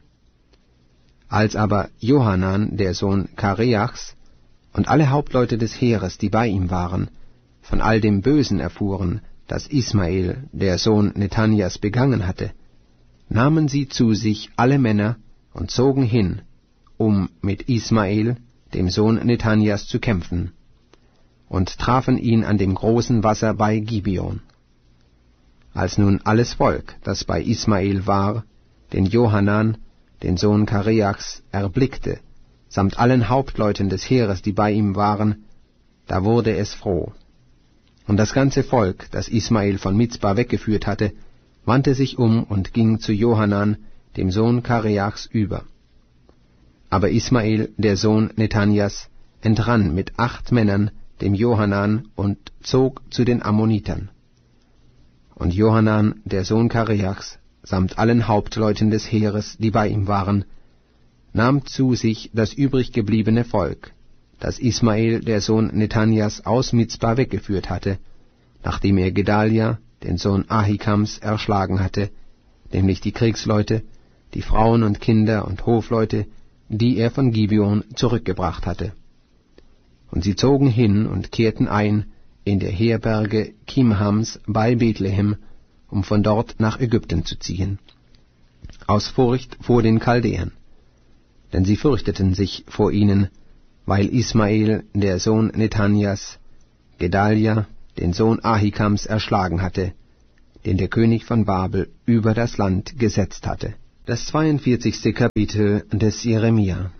Als aber Johanan, der Sohn Kareachs, und alle Hauptleute des Heeres, die bei ihm waren, von all dem Bösen erfuhren, das Ismael, der Sohn Netanias, begangen hatte, nahmen sie zu sich alle Männer und zogen hin, um mit Ismael, dem Sohn Netanias, zu kämpfen, und trafen ihn an dem großen Wasser bei Gibeon. Als nun alles Volk, das bei Ismael war, den Johanan, den Sohn Kareachs, erblickte, samt allen Hauptleuten des Heeres, die bei ihm waren, da wurde es froh. Und das ganze Volk, das Ismael von Mizpa weggeführt hatte, wandte sich um und ging zu Johanan, dem Sohn Kareachs, über. Aber Ismael, der Sohn Netanias, entrann mit 8 Männern dem Johanan und zog zu den Ammonitern. Und Johanan, der Sohn Kareachs, samt allen Hauptleuten des Heeres, die bei ihm waren, nahm zu sich das übrig gebliebene Volk, das Ismael, der Sohn Netanias, aus Mizpa weggeführt hatte, nachdem er Gedalia, den Sohn Ahikams, erschlagen hatte, nämlich die Kriegsleute, die Frauen und Kinder und Hofleute, die er von Gibeon zurückgebracht hatte. Und sie zogen hin und kehrten ein in der Herberge Kimhams bei Bethlehem, um von dort nach Ägypten zu ziehen, aus Furcht vor den Chaldäern. Denn sie fürchteten sich vor ihnen, weil Ismael, der Sohn Netanias, Gedalia, den Sohn Ahikams, erschlagen hatte, den der König von Babel über das Land gesetzt hatte. Das 42. Kapitel des Jeremia.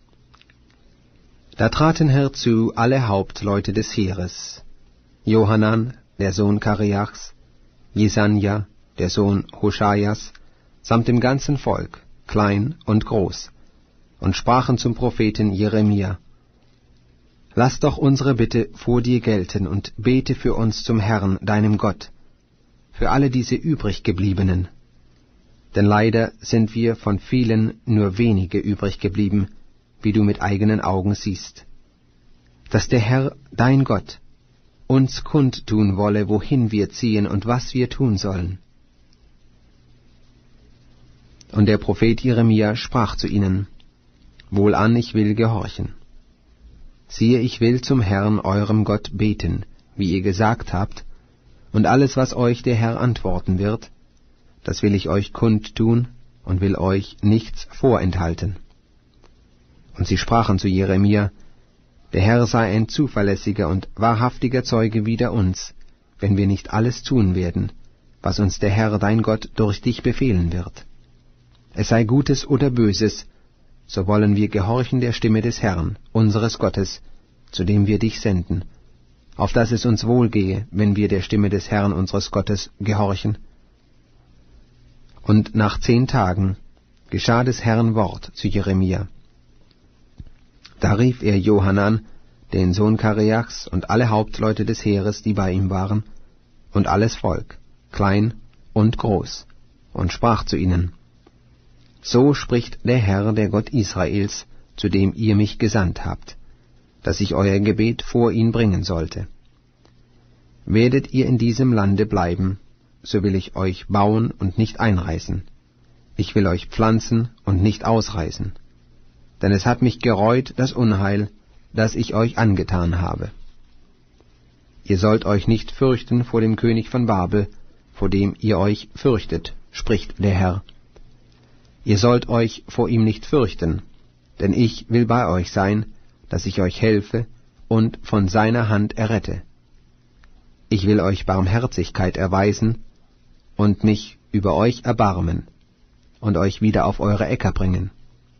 Da traten herzu alle Hauptleute des Heeres, Johanan, der Sohn Kareachs, Jesanja, der Sohn Hoschaias, samt dem ganzen Volk, klein und groß, und sprachen zum Propheten Jeremia: Lass doch unsere Bitte vor dir gelten und bete für uns zum Herrn, deinem Gott, für alle diese übriggebliebenen. Denn leider sind wir von vielen nur wenige übrig geblieben, wie du mit eigenen Augen siehst. Dass der Herr, dein Gott, uns kundtun wolle, wohin wir ziehen und was wir tun sollen. Und der Prophet Jeremia sprach zu ihnen: Wohlan, ich will gehorchen. Siehe, ich will zum Herrn, eurem Gott, beten, wie ihr gesagt habt, und alles, was euch der Herr antworten wird, das will ich euch kundtun und will euch nichts vorenthalten. Und sie sprachen zu Jeremia: Der Herr sei ein zuverlässiger und wahrhaftiger Zeuge wider uns, wenn wir nicht alles tun werden, was uns der Herr dein Gott durch dich befehlen wird. Es sei Gutes oder Böses, so wollen wir gehorchen der Stimme des Herrn, unseres Gottes, zu dem wir dich senden, auf dass es uns wohlgehe, wenn wir der Stimme des Herrn unseres Gottes gehorchen. Und nach 10 Tagen geschah des Herrn Wort zu Jeremia. Da rief er Johanan, den Sohn Kareachs, und alle Hauptleute des Heeres, die bei ihm waren, und alles Volk, klein und groß, und sprach zu ihnen: So spricht der Herr, der Gott Israels, zu dem ihr mich gesandt habt, dass ich euer Gebet vor ihn bringen sollte. Werdet ihr in diesem Lande bleiben, so will ich euch bauen und nicht einreißen. Ich will euch pflanzen und nicht ausreißen. Denn es hat mich gereut, das Unheil, das ich euch angetan habe. Ihr sollt euch nicht fürchten vor dem König von Babel, vor dem ihr euch fürchtet, spricht der Herr. Ihr sollt euch vor ihm nicht fürchten, denn ich will bei euch sein, dass ich euch helfe und von seiner Hand errette. Ich will euch Barmherzigkeit erweisen und mich über euch erbarmen und euch wieder auf eure Äcker bringen.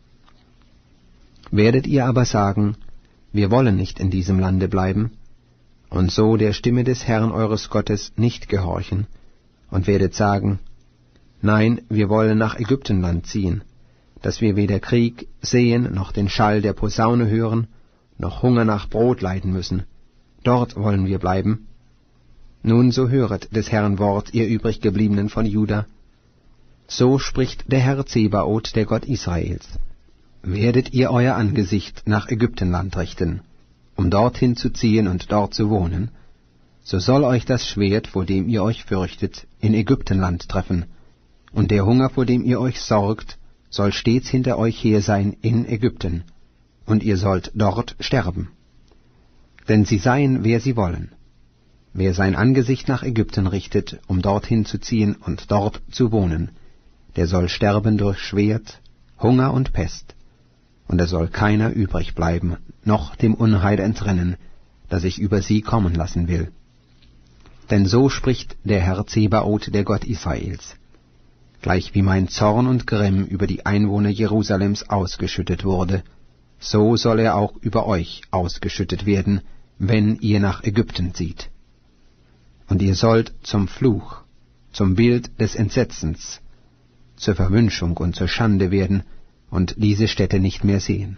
Werdet ihr aber sagen: Wir wollen nicht in diesem Lande bleiben, und so der Stimme des Herrn eures Gottes nicht gehorchen, und werdet sagen: Nein, wir wollen nach Ägyptenland ziehen, dass wir weder Krieg sehen, noch den Schall der Posaune hören, noch Hunger nach Brot leiden müssen. Dort wollen wir bleiben. Nun so höret des Herrn Wort, ihr übriggebliebenen von Juda. So spricht der Herr Zebaoth, der Gott Israels: Werdet ihr euer Angesicht nach Ägyptenland richten, um dorthin zu ziehen und dort zu wohnen, so soll euch das Schwert, vor dem ihr euch fürchtet, in Ägyptenland treffen, und der Hunger, vor dem ihr euch sorgt, soll stets hinter euch her sein in Ägypten, und ihr sollt dort sterben. Denn sie seien, wer sie wollen. Wer sein Angesicht nach Ägypten richtet, um dorthin zu ziehen und dort zu wohnen, der soll sterben durch Schwert, Hunger und Pest, und es soll keiner übrig bleiben, noch dem Unheil entrinnen, das ich über sie kommen lassen will. Denn so spricht der Herr Zebaoth, der Gott Israels: Gleich wie mein Zorn und Grimm über die Einwohner Jerusalems ausgeschüttet wurde, so soll er auch über euch ausgeschüttet werden, wenn ihr nach Ägypten zieht. Und ihr sollt zum Fluch, zum Bild des Entsetzens, zur Verwünschung und zur Schande werden und diese Städte nicht mehr sehen.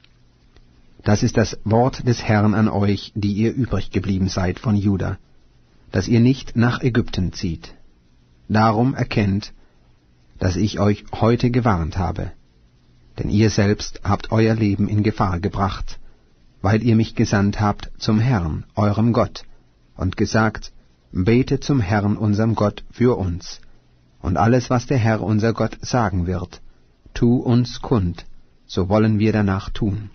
Das ist das Wort des Herrn an euch, die ihr übrig geblieben seid von Juda, dass ihr nicht nach Ägypten zieht. Darum erkennt, dass ich euch heute gewarnt habe, denn ihr selbst habt euer Leben in Gefahr gebracht, weil ihr mich gesandt habt zum Herrn, eurem Gott, und gesagt: Betet zum Herrn, unserem Gott, für uns, und alles, was der Herr, unser Gott, sagen wird, tu uns kund, so wollen wir danach tun.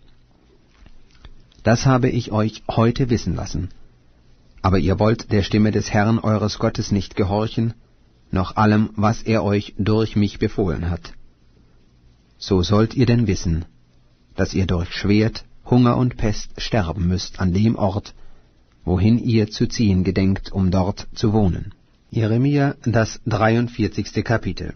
Das habe ich euch heute wissen lassen. Aber ihr wollt der Stimme des Herrn eures Gottes nicht gehorchen, noch allem, was er euch durch mich befohlen hat. So sollt ihr denn wissen, dass ihr durch Schwert, Hunger und Pest sterben müsst an dem Ort, wohin ihr zu ziehen gedenkt, um dort zu wohnen. Jeremia, das 43. Kapitel.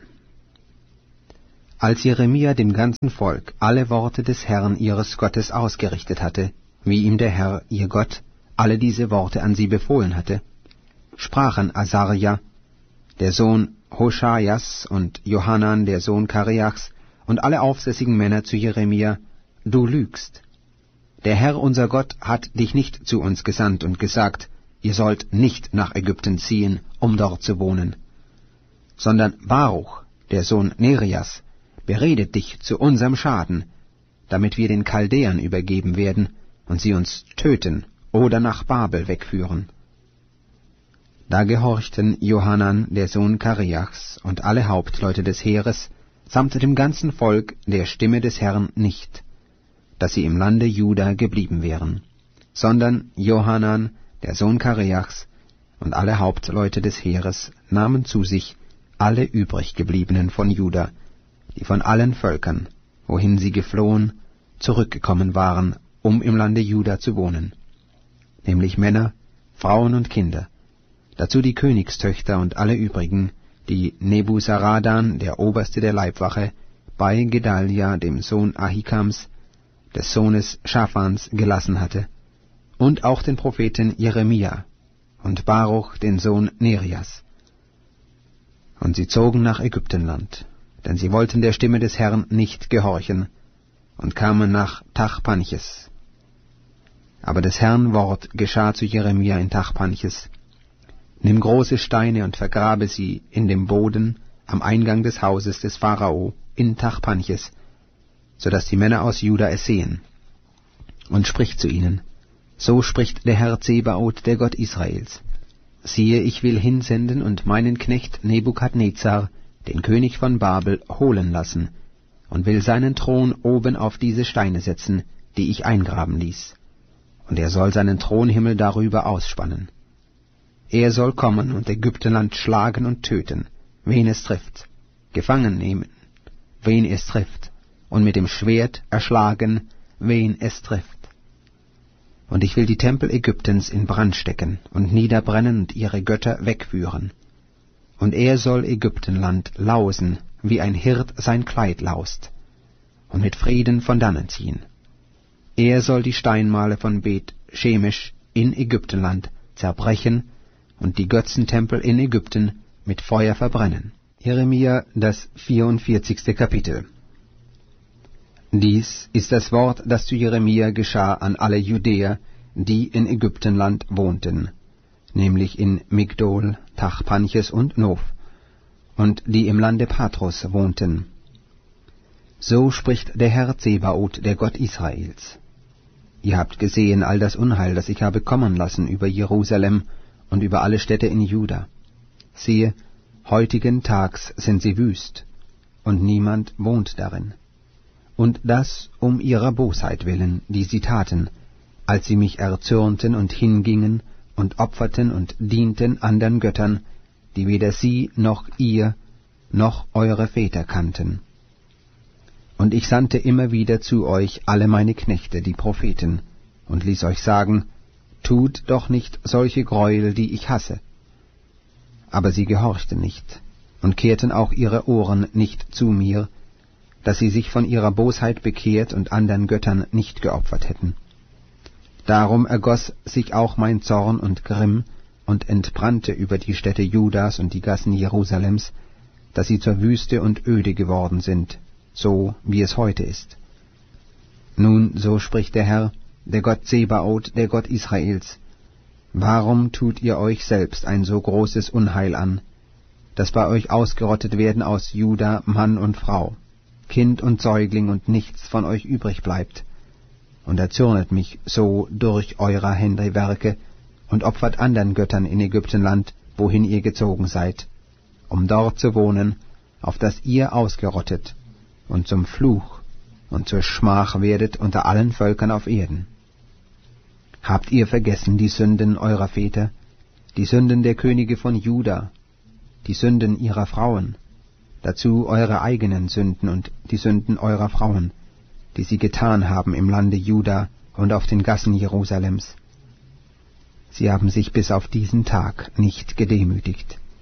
Als Jeremia dem ganzen Volk alle Worte des Herrn ihres Gottes ausgerichtet hatte, wie ihm der Herr, ihr Gott, alle diese Worte an sie befohlen hatte, sprachen Asaria, der Sohn Hoschaias, und Johanan, der Sohn Kareachs, und alle aufsässigen Männer zu Jeremia: Du lügst. Der Herr unser Gott hat dich nicht zu uns gesandt und gesagt, ihr sollt nicht nach Ägypten ziehen, um dort zu wohnen, sondern Baruch, der Sohn Nerias, beredet dich zu unserem Schaden, damit wir den Chaldäern übergeben werden und sie uns töten oder nach Babel wegführen. Da gehorchten Johanan, der Sohn Kareachs, und alle Hauptleute des Heeres, samt dem ganzen Volk der Stimme des Herrn nicht, dass sie im Lande Juda geblieben wären, sondern Johanan, der Sohn Kareachs, und alle Hauptleute des Heeres nahmen zu sich alle übriggebliebenen von Juda, die von allen Völkern, wohin sie geflohen, zurückgekommen waren, um im Lande Juda zu wohnen, nämlich Männer, Frauen und Kinder, dazu die Königstöchter und alle übrigen, die Nebuzaradan, der Oberste der Leibwache, bei Gedalia, dem Sohn Ahikams, des Sohnes Schaphans, gelassen hatte, und auch den Propheten Jeremia und Baruch, den Sohn Nerias. Und sie zogen nach Ägyptenland, denn sie wollten der Stimme des Herrn nicht gehorchen, und kamen nach Tachpanches. Aber des Herrn Wort geschah zu Jeremia in Tachpanches: Nimm große Steine und vergrabe sie in dem Boden am Eingang des Hauses des Pharao in Tachpanches, so dass die Männer aus Juda es sehen. Und sprich zu ihnen: So spricht der Herr Zebaoth, der Gott Israels: Siehe, ich will hinsenden und meinen Knecht Nebukadnezar, den König von Babel, holen lassen, und will seinen Thron oben auf diese Steine setzen, die ich eingraben ließ. Und er soll seinen Thronhimmel darüber ausspannen. Er soll kommen und Ägyptenland schlagen und töten, wen es trifft, gefangen nehmen, wen es trifft, und mit dem Schwert erschlagen, wen es trifft. Und ich will die Tempel Ägyptens in Brand stecken und niederbrennen und ihre Götter wegführen. Und er soll Ägyptenland lausen, wie ein Hirt sein Kleid laust, und mit Frieden von dannen ziehen. Er soll die Steinmale von Bet Shemesh in Ägyptenland zerbrechen und die Götzentempel in Ägypten mit Feuer verbrennen. Jeremia, das 44. Kapitel. Dies ist das Wort, das zu Jeremia geschah an alle Judäer, die in Ägyptenland wohnten, nämlich in Migdol, Tachpanches und Nof, und die im Lande Patros wohnten. So spricht der Herr Zebaoth, der Gott Israels: Ihr habt gesehen all das Unheil, das ich habe kommen lassen über Jerusalem und über alle Städte in Juda. Siehe, heutigen Tags sind sie wüst, und niemand wohnt darin. Und das um ihrer Bosheit willen, die sie taten, als sie mich erzürnten und hingingen und opferten und dienten andern Göttern, die weder sie noch ihr noch eure Väter kannten. Und ich sandte immer wieder zu euch alle meine Knechte, die Propheten, und ließ euch sagen: Tut doch nicht solche Gräuel, die ich hasse. Aber sie gehorchten nicht und kehrten auch ihre Ohren nicht zu mir, dass sie sich von ihrer Bosheit bekehrt und andern Göttern nicht geopfert hätten. Darum ergoss sich auch mein Zorn und Grimm und entbrannte über die Städte Judas und die Gassen Jerusalems, dass sie zur Wüste und öde geworden sind, so wie es heute ist. Nun, so spricht der Herr, der Gott Zebaoth, der Gott Israels: Warum tut ihr euch selbst ein so großes Unheil an, dass bei euch ausgerottet werden aus Juda Mann und Frau, Kind und Säugling, und nichts von euch übrig bleibt? Und erzürnet mich so durch eurer Hände Werke und opfert andern Göttern in Ägyptenland, wohin ihr gezogen seid, um dort zu wohnen, auf dass ihr ausgerottet und zum Fluch und zur Schmach werdet unter allen Völkern auf Erden. Habt ihr vergessen die Sünden eurer Väter, die Sünden der Könige von Juda, die Sünden ihrer Frauen, dazu eure eigenen Sünden und die Sünden eurer Frauen, die sie getan haben im Lande Juda und auf den Gassen Jerusalems? Sie haben sich bis auf diesen Tag nicht gedemütigt,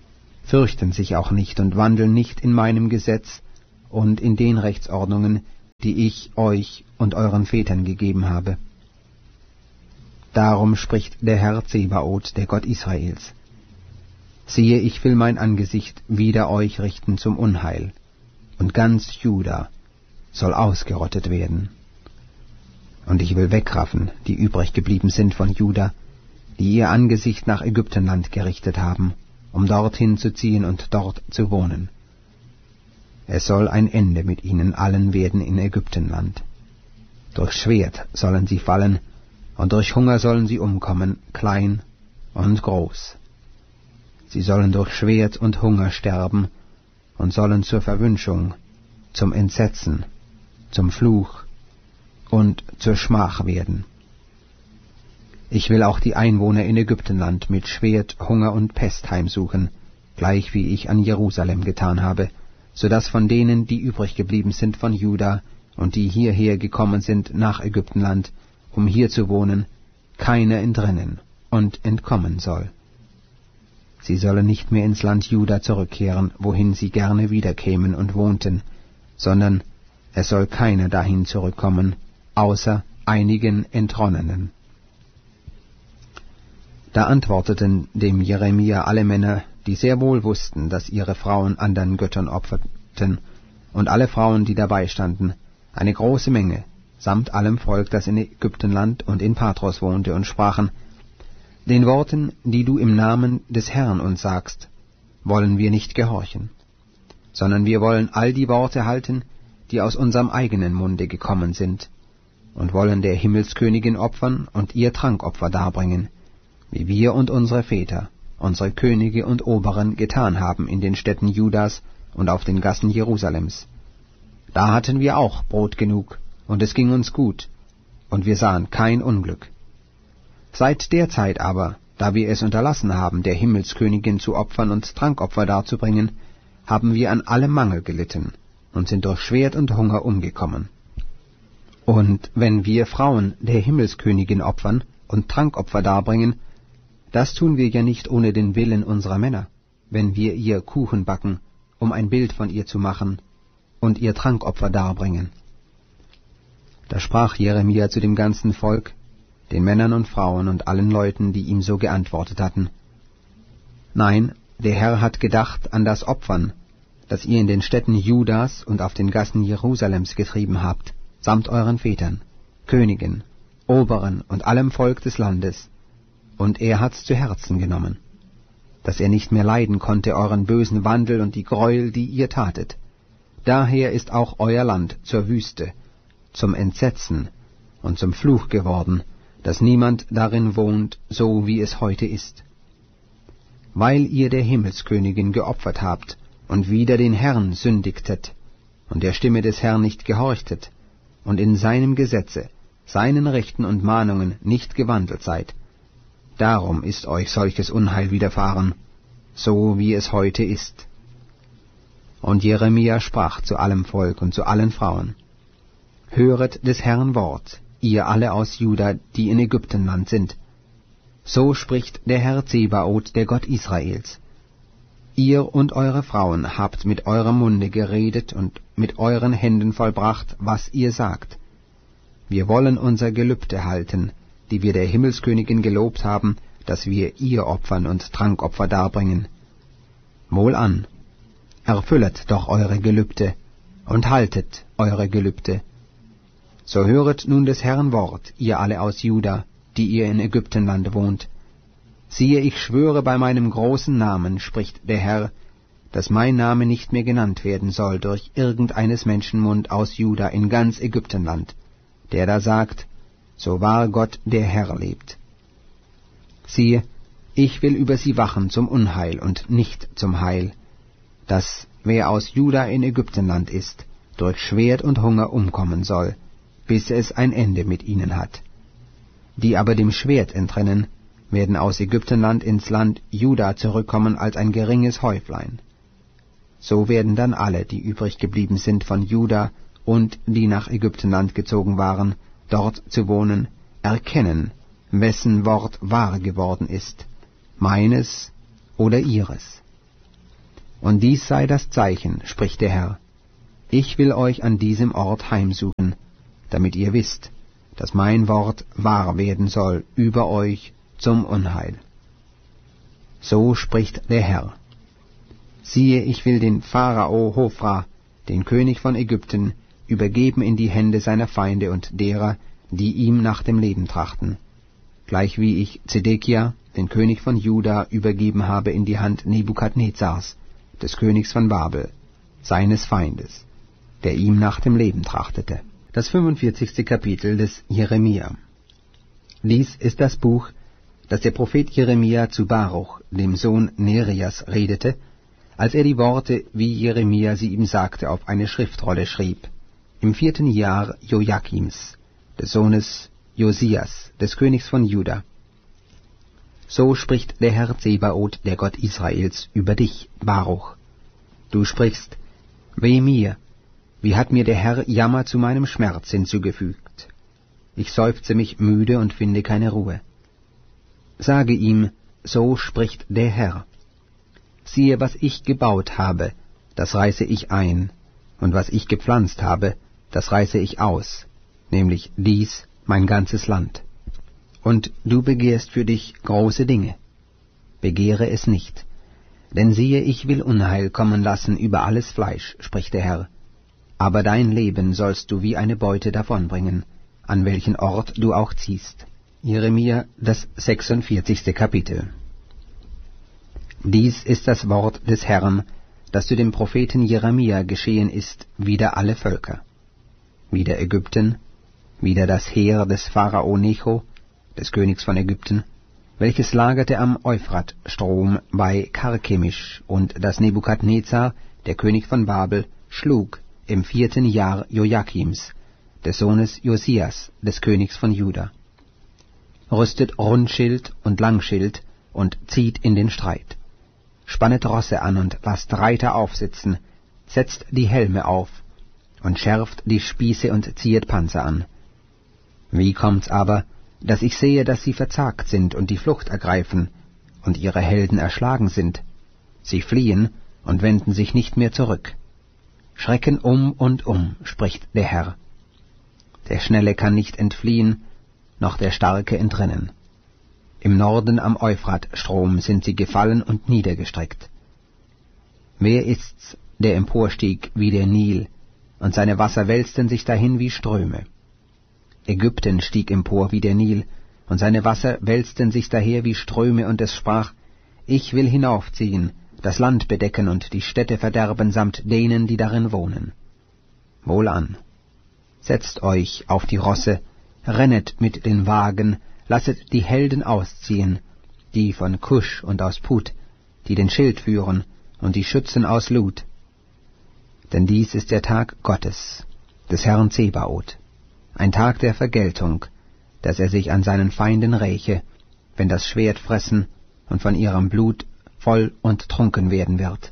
fürchten sich auch nicht und wandeln nicht in meinem Gesetz und in den Rechtsordnungen, die ich euch und euren Vätern gegeben habe. Darum spricht der Herr Zebaoth, der Gott Israels: Siehe, ich will mein Angesicht wider euch richten zum Unheil, und ganz Juda soll ausgerottet werden. Und ich will wegraffen, die übrig geblieben sind von Juda, die ihr Angesicht nach Ägyptenland gerichtet haben, um dorthin zu ziehen und dort zu wohnen. Es soll ein Ende mit ihnen allen werden in Ägyptenland. Durch Schwert sollen sie fallen, und durch Hunger sollen sie umkommen, klein und groß. Sie sollen durch Schwert und Hunger sterben und sollen zur Verwünschung, zum Entsetzen, zum Fluch und zur Schmach werden. Ich will auch die Einwohner in Ägyptenland mit Schwert, Hunger und Pest heimsuchen, gleich wie ich an Jerusalem getan habe, so dass von denen, die übrig geblieben sind von Juda und die hierher gekommen sind nach Ägyptenland, um hier zu wohnen, keiner entrinnen und entkommen soll. Sie sollen nicht mehr ins Land Juda zurückkehren, wohin sie gerne wiederkämen und wohnten, sondern es soll keiner dahin zurückkommen, außer einigen Entronnenen. Da antworteten dem Jeremia alle Männer, die sehr wohl wussten, dass ihre Frauen anderen Göttern opferten, und alle Frauen, die dabei standen, eine große Menge, samt allem Volk, das in Ägyptenland und in Patros wohnte, und sprachen: Den Worten, die du im Namen des Herrn uns sagst, wollen wir nicht gehorchen, sondern wir wollen all die Worte halten, die aus unserem eigenen Munde gekommen sind, und wollen der Himmelskönigin opfern und ihr Trankopfer darbringen, wie wir und unsere Väter, unsere Könige und Oberen getan haben in den Städten Judas und auf den Gassen Jerusalems. Da hatten wir auch Brot genug, und es ging uns gut, und wir sahen kein Unglück. Seit der Zeit aber, da wir es unterlassen haben, der Himmelskönigin zu opfern und Trankopfer darzubringen, haben wir an allem Mangel gelitten und sind durch Schwert und Hunger umgekommen. Und wenn wir Frauen der Himmelskönigin opfern und Trankopfer darbringen, das tun wir ja nicht ohne den Willen unserer Männer, wenn wir ihr Kuchen backen, um ein Bild von ihr zu machen, und ihr Trankopfer darbringen. Da sprach Jeremia zu dem ganzen Volk, den Männern und Frauen und allen Leuten, die ihm so geantwortet hatten: Nein, der Herr hat gedacht an das Opfern, das ihr in den Städten Judas und auf den Gassen Jerusalems getrieben habt, samt euren Vätern, Königen, Oberen und allem Volk des Landes, und er hat's zu Herzen genommen, dass er nicht mehr leiden konnte euren bösen Wandel und die Gräuel, die ihr tatet. Daher ist auch euer Land zur Wüste, zum Entsetzen und zum Fluch geworden, dass niemand darin wohnt, so wie es heute ist. Weil ihr der Himmelskönigin geopfert habt und wider den Herrn sündigtet und der Stimme des Herrn nicht gehorchtet und in seinem Gesetze, seinen Rechten und Mahnungen nicht gewandelt seid, darum ist euch solches Unheil widerfahren, so wie es heute ist. Und Jeremia sprach zu allem Volk und zu allen Frauen: Höret des Herrn Wort, ihr alle aus Juda, die in Ägyptenland sind. So spricht der Herr Zebaoth, der Gott Israels: Ihr und eure Frauen habt mit eurem Munde geredet und mit euren Händen vollbracht, was ihr sagt. Wir wollen unser Gelübde halten, die wir der Himmelskönigin gelobt haben, dass wir ihr opfern und Trankopfer darbringen. Wohlan, erfüllet doch eure Gelübde und haltet eure Gelübde. So höret nun des Herrn Wort, ihr alle aus Juda, die ihr in Ägyptenland wohnt. Siehe, ich schwöre bei meinem großen Namen, spricht der Herr, dass mein Name nicht mehr genannt werden soll durch irgendeines Menschenmund aus Juda in ganz Ägyptenland, der da sagt: So wahr Gott der Herr lebt. Siehe, ich will über sie wachen zum Unheil und nicht zum Heil, dass wer aus Juda in Ägyptenland ist, durch Schwert und Hunger umkommen soll, bis es ein Ende mit ihnen hat. Die aber dem Schwert entrinnen, werden aus Ägyptenland ins Land Juda zurückkommen als ein geringes Häuflein. So werden dann alle, die übrig geblieben sind von Juda und die nach Ägyptenland gezogen waren, dort zu wohnen, erkennen, wessen Wort wahr geworden ist, meines oder ihres. Und dies sei das Zeichen, spricht der Herr. Ich will euch an diesem Ort heimsuchen, damit ihr wisst, dass mein Wort wahr werden soll über euch zum Unheil. So spricht der Herr. Siehe, ich will den Pharao Hophra, den König von Ägypten, übergeben in die Hände seiner Feinde und derer, die ihm nach dem Leben trachten, gleich wie ich Zedekia, den König von Juda, übergeben habe in die Hand Nebukadnezars, des Königs von Babel, seines Feindes, der ihm nach dem Leben trachtete. Das 45. Kapitel des Jeremia. Dies ist das Buch, das der Prophet Jeremia zu Baruch, dem Sohn Nerias, redete, als er die Worte, wie Jeremia sie ihm sagte, auf eine Schriftrolle schrieb, im 4. Jahr Joachims, des Sohnes Josias, des Königs von Juda. So spricht der Herr Zebaoth, der Gott Israels, über dich, Baruch. Du sprichst, weh mir, wie hat mir der Herr Jammer zu meinem Schmerz hinzugefügt. Ich seufze mich müde und finde keine Ruhe. Sage ihm, so spricht der Herr. Siehe, was ich gebaut habe, das reiße ich ein, und was ich gepflanzt habe, das reiße ich aus, nämlich dies, mein ganzes Land. Und du begehrst für dich große Dinge. Begehre es nicht, denn siehe, ich will Unheil kommen lassen über alles Fleisch, spricht der Herr. Aber dein Leben sollst du wie eine Beute davonbringen, an welchen Ort du auch ziehst. Jeremia, das 46. Kapitel. Dies ist das Wort des Herrn, das zu dem Propheten Jeremia geschehen ist, wider alle Völker. Wider Ägypten, wider das Heer des Pharao Necho, des Königs von Ägypten, welches lagerte am Euphratstrom bei Karkemisch, und das Nebukadnezar, der König von Babel, schlug im 4. Jahr Joachims, des Sohnes Josias, des Königs von Juda. Rüstet Rundschild und Langschild und zieht in den Streit. Spannet Rosse an und lasst Reiter aufsitzen, setzt die Helme auf und schärft die Spieße und ziehet Panzer an. Wie kommt's aber, dass ich sehe, dass sie verzagt sind und die Flucht ergreifen und ihre Helden erschlagen sind? Sie fliehen und wenden sich nicht mehr zurück. Schrecken und spricht der Herr. Der Schnelle kann nicht entfliehen, noch der Starke entrinnen. Im Norden am Euphratstrom sind sie gefallen und niedergestreckt. Wer ist's, der emporstieg wie der Nil, und seine Wasser wälzten sich dahin wie Ströme? Ägypten stieg empor wie der Nil, und seine Wasser wälzten sich daher wie Ströme, und es sprach, ich will hinaufziehen, das Land bedecken und die Städte verderben samt denen, die darin wohnen. Wohlan, setzt euch auf die Rosse, rennet mit den Wagen, lasset die Helden ausziehen, die von Kusch und aus Put, die den Schild führen, und die Schützen aus Lut. Denn dies ist der Tag Gottes, des Herrn Zebaoth, ein Tag der Vergeltung, dass er sich an seinen Feinden räche, wenn das Schwert fressen und von ihrem Blut voll und trunken werden wird.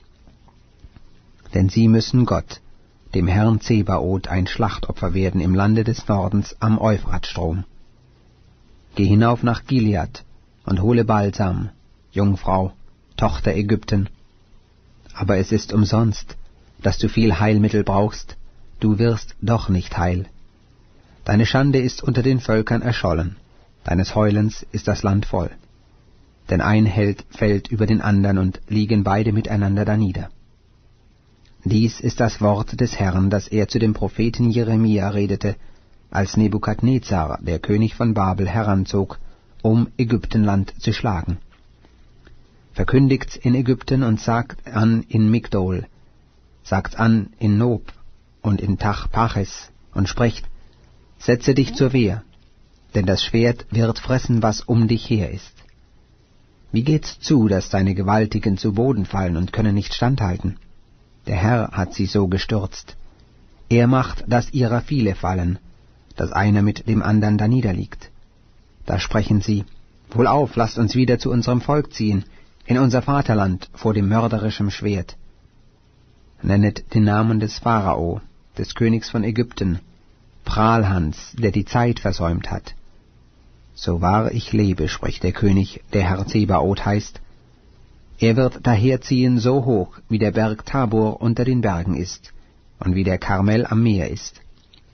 Denn sie müssen Gott, dem Herrn Zebaoth, ein Schlachtopfer werden im Lande des Nordens am Euphratstrom. Geh hinauf nach Gilead und hole Balsam, Jungfrau, Tochter Ägypten. Aber es ist umsonst, dass du viel Heilmittel brauchst, du wirst doch nicht heil. Deine Schande ist unter den Völkern erschollen, deines Heulens ist das Land voll. Denn ein Held fällt über den andern und liegen beide miteinander danieder. Dies ist das Wort des Herrn, das er zu dem Propheten Jeremia redete, als Nebukadnezar, der König von Babel, heranzog, um Ägyptenland zu schlagen. Verkündigt's in Ägypten und sagt an in Migdol, sagt's an in Nob und in Tachpaches und sprecht, setze dich zur Wehr, denn das Schwert wird fressen, was um dich her ist. Wie geht's zu, dass deine Gewaltigen zu Boden fallen und können nicht standhalten? Der Herr hat sie so gestürzt. Er macht, dass ihrer viele fallen, dass einer mit dem andern daniederliegt. Da sprechen sie, wohlauf, lasst uns wieder zu unserem Volk ziehen, in unser Vaterland vor dem mörderischen Schwert. Nennet den Namen des Pharao, des Königs von Ägypten, Prahlhans, der die Zeit versäumt hat. So wahr ich lebe, spricht der König, der Herr Zebaoth heißt, Er wird daherziehen so hoch, wie der Berg Tabor unter den Bergen ist, und wie der Karmel am Meer ist.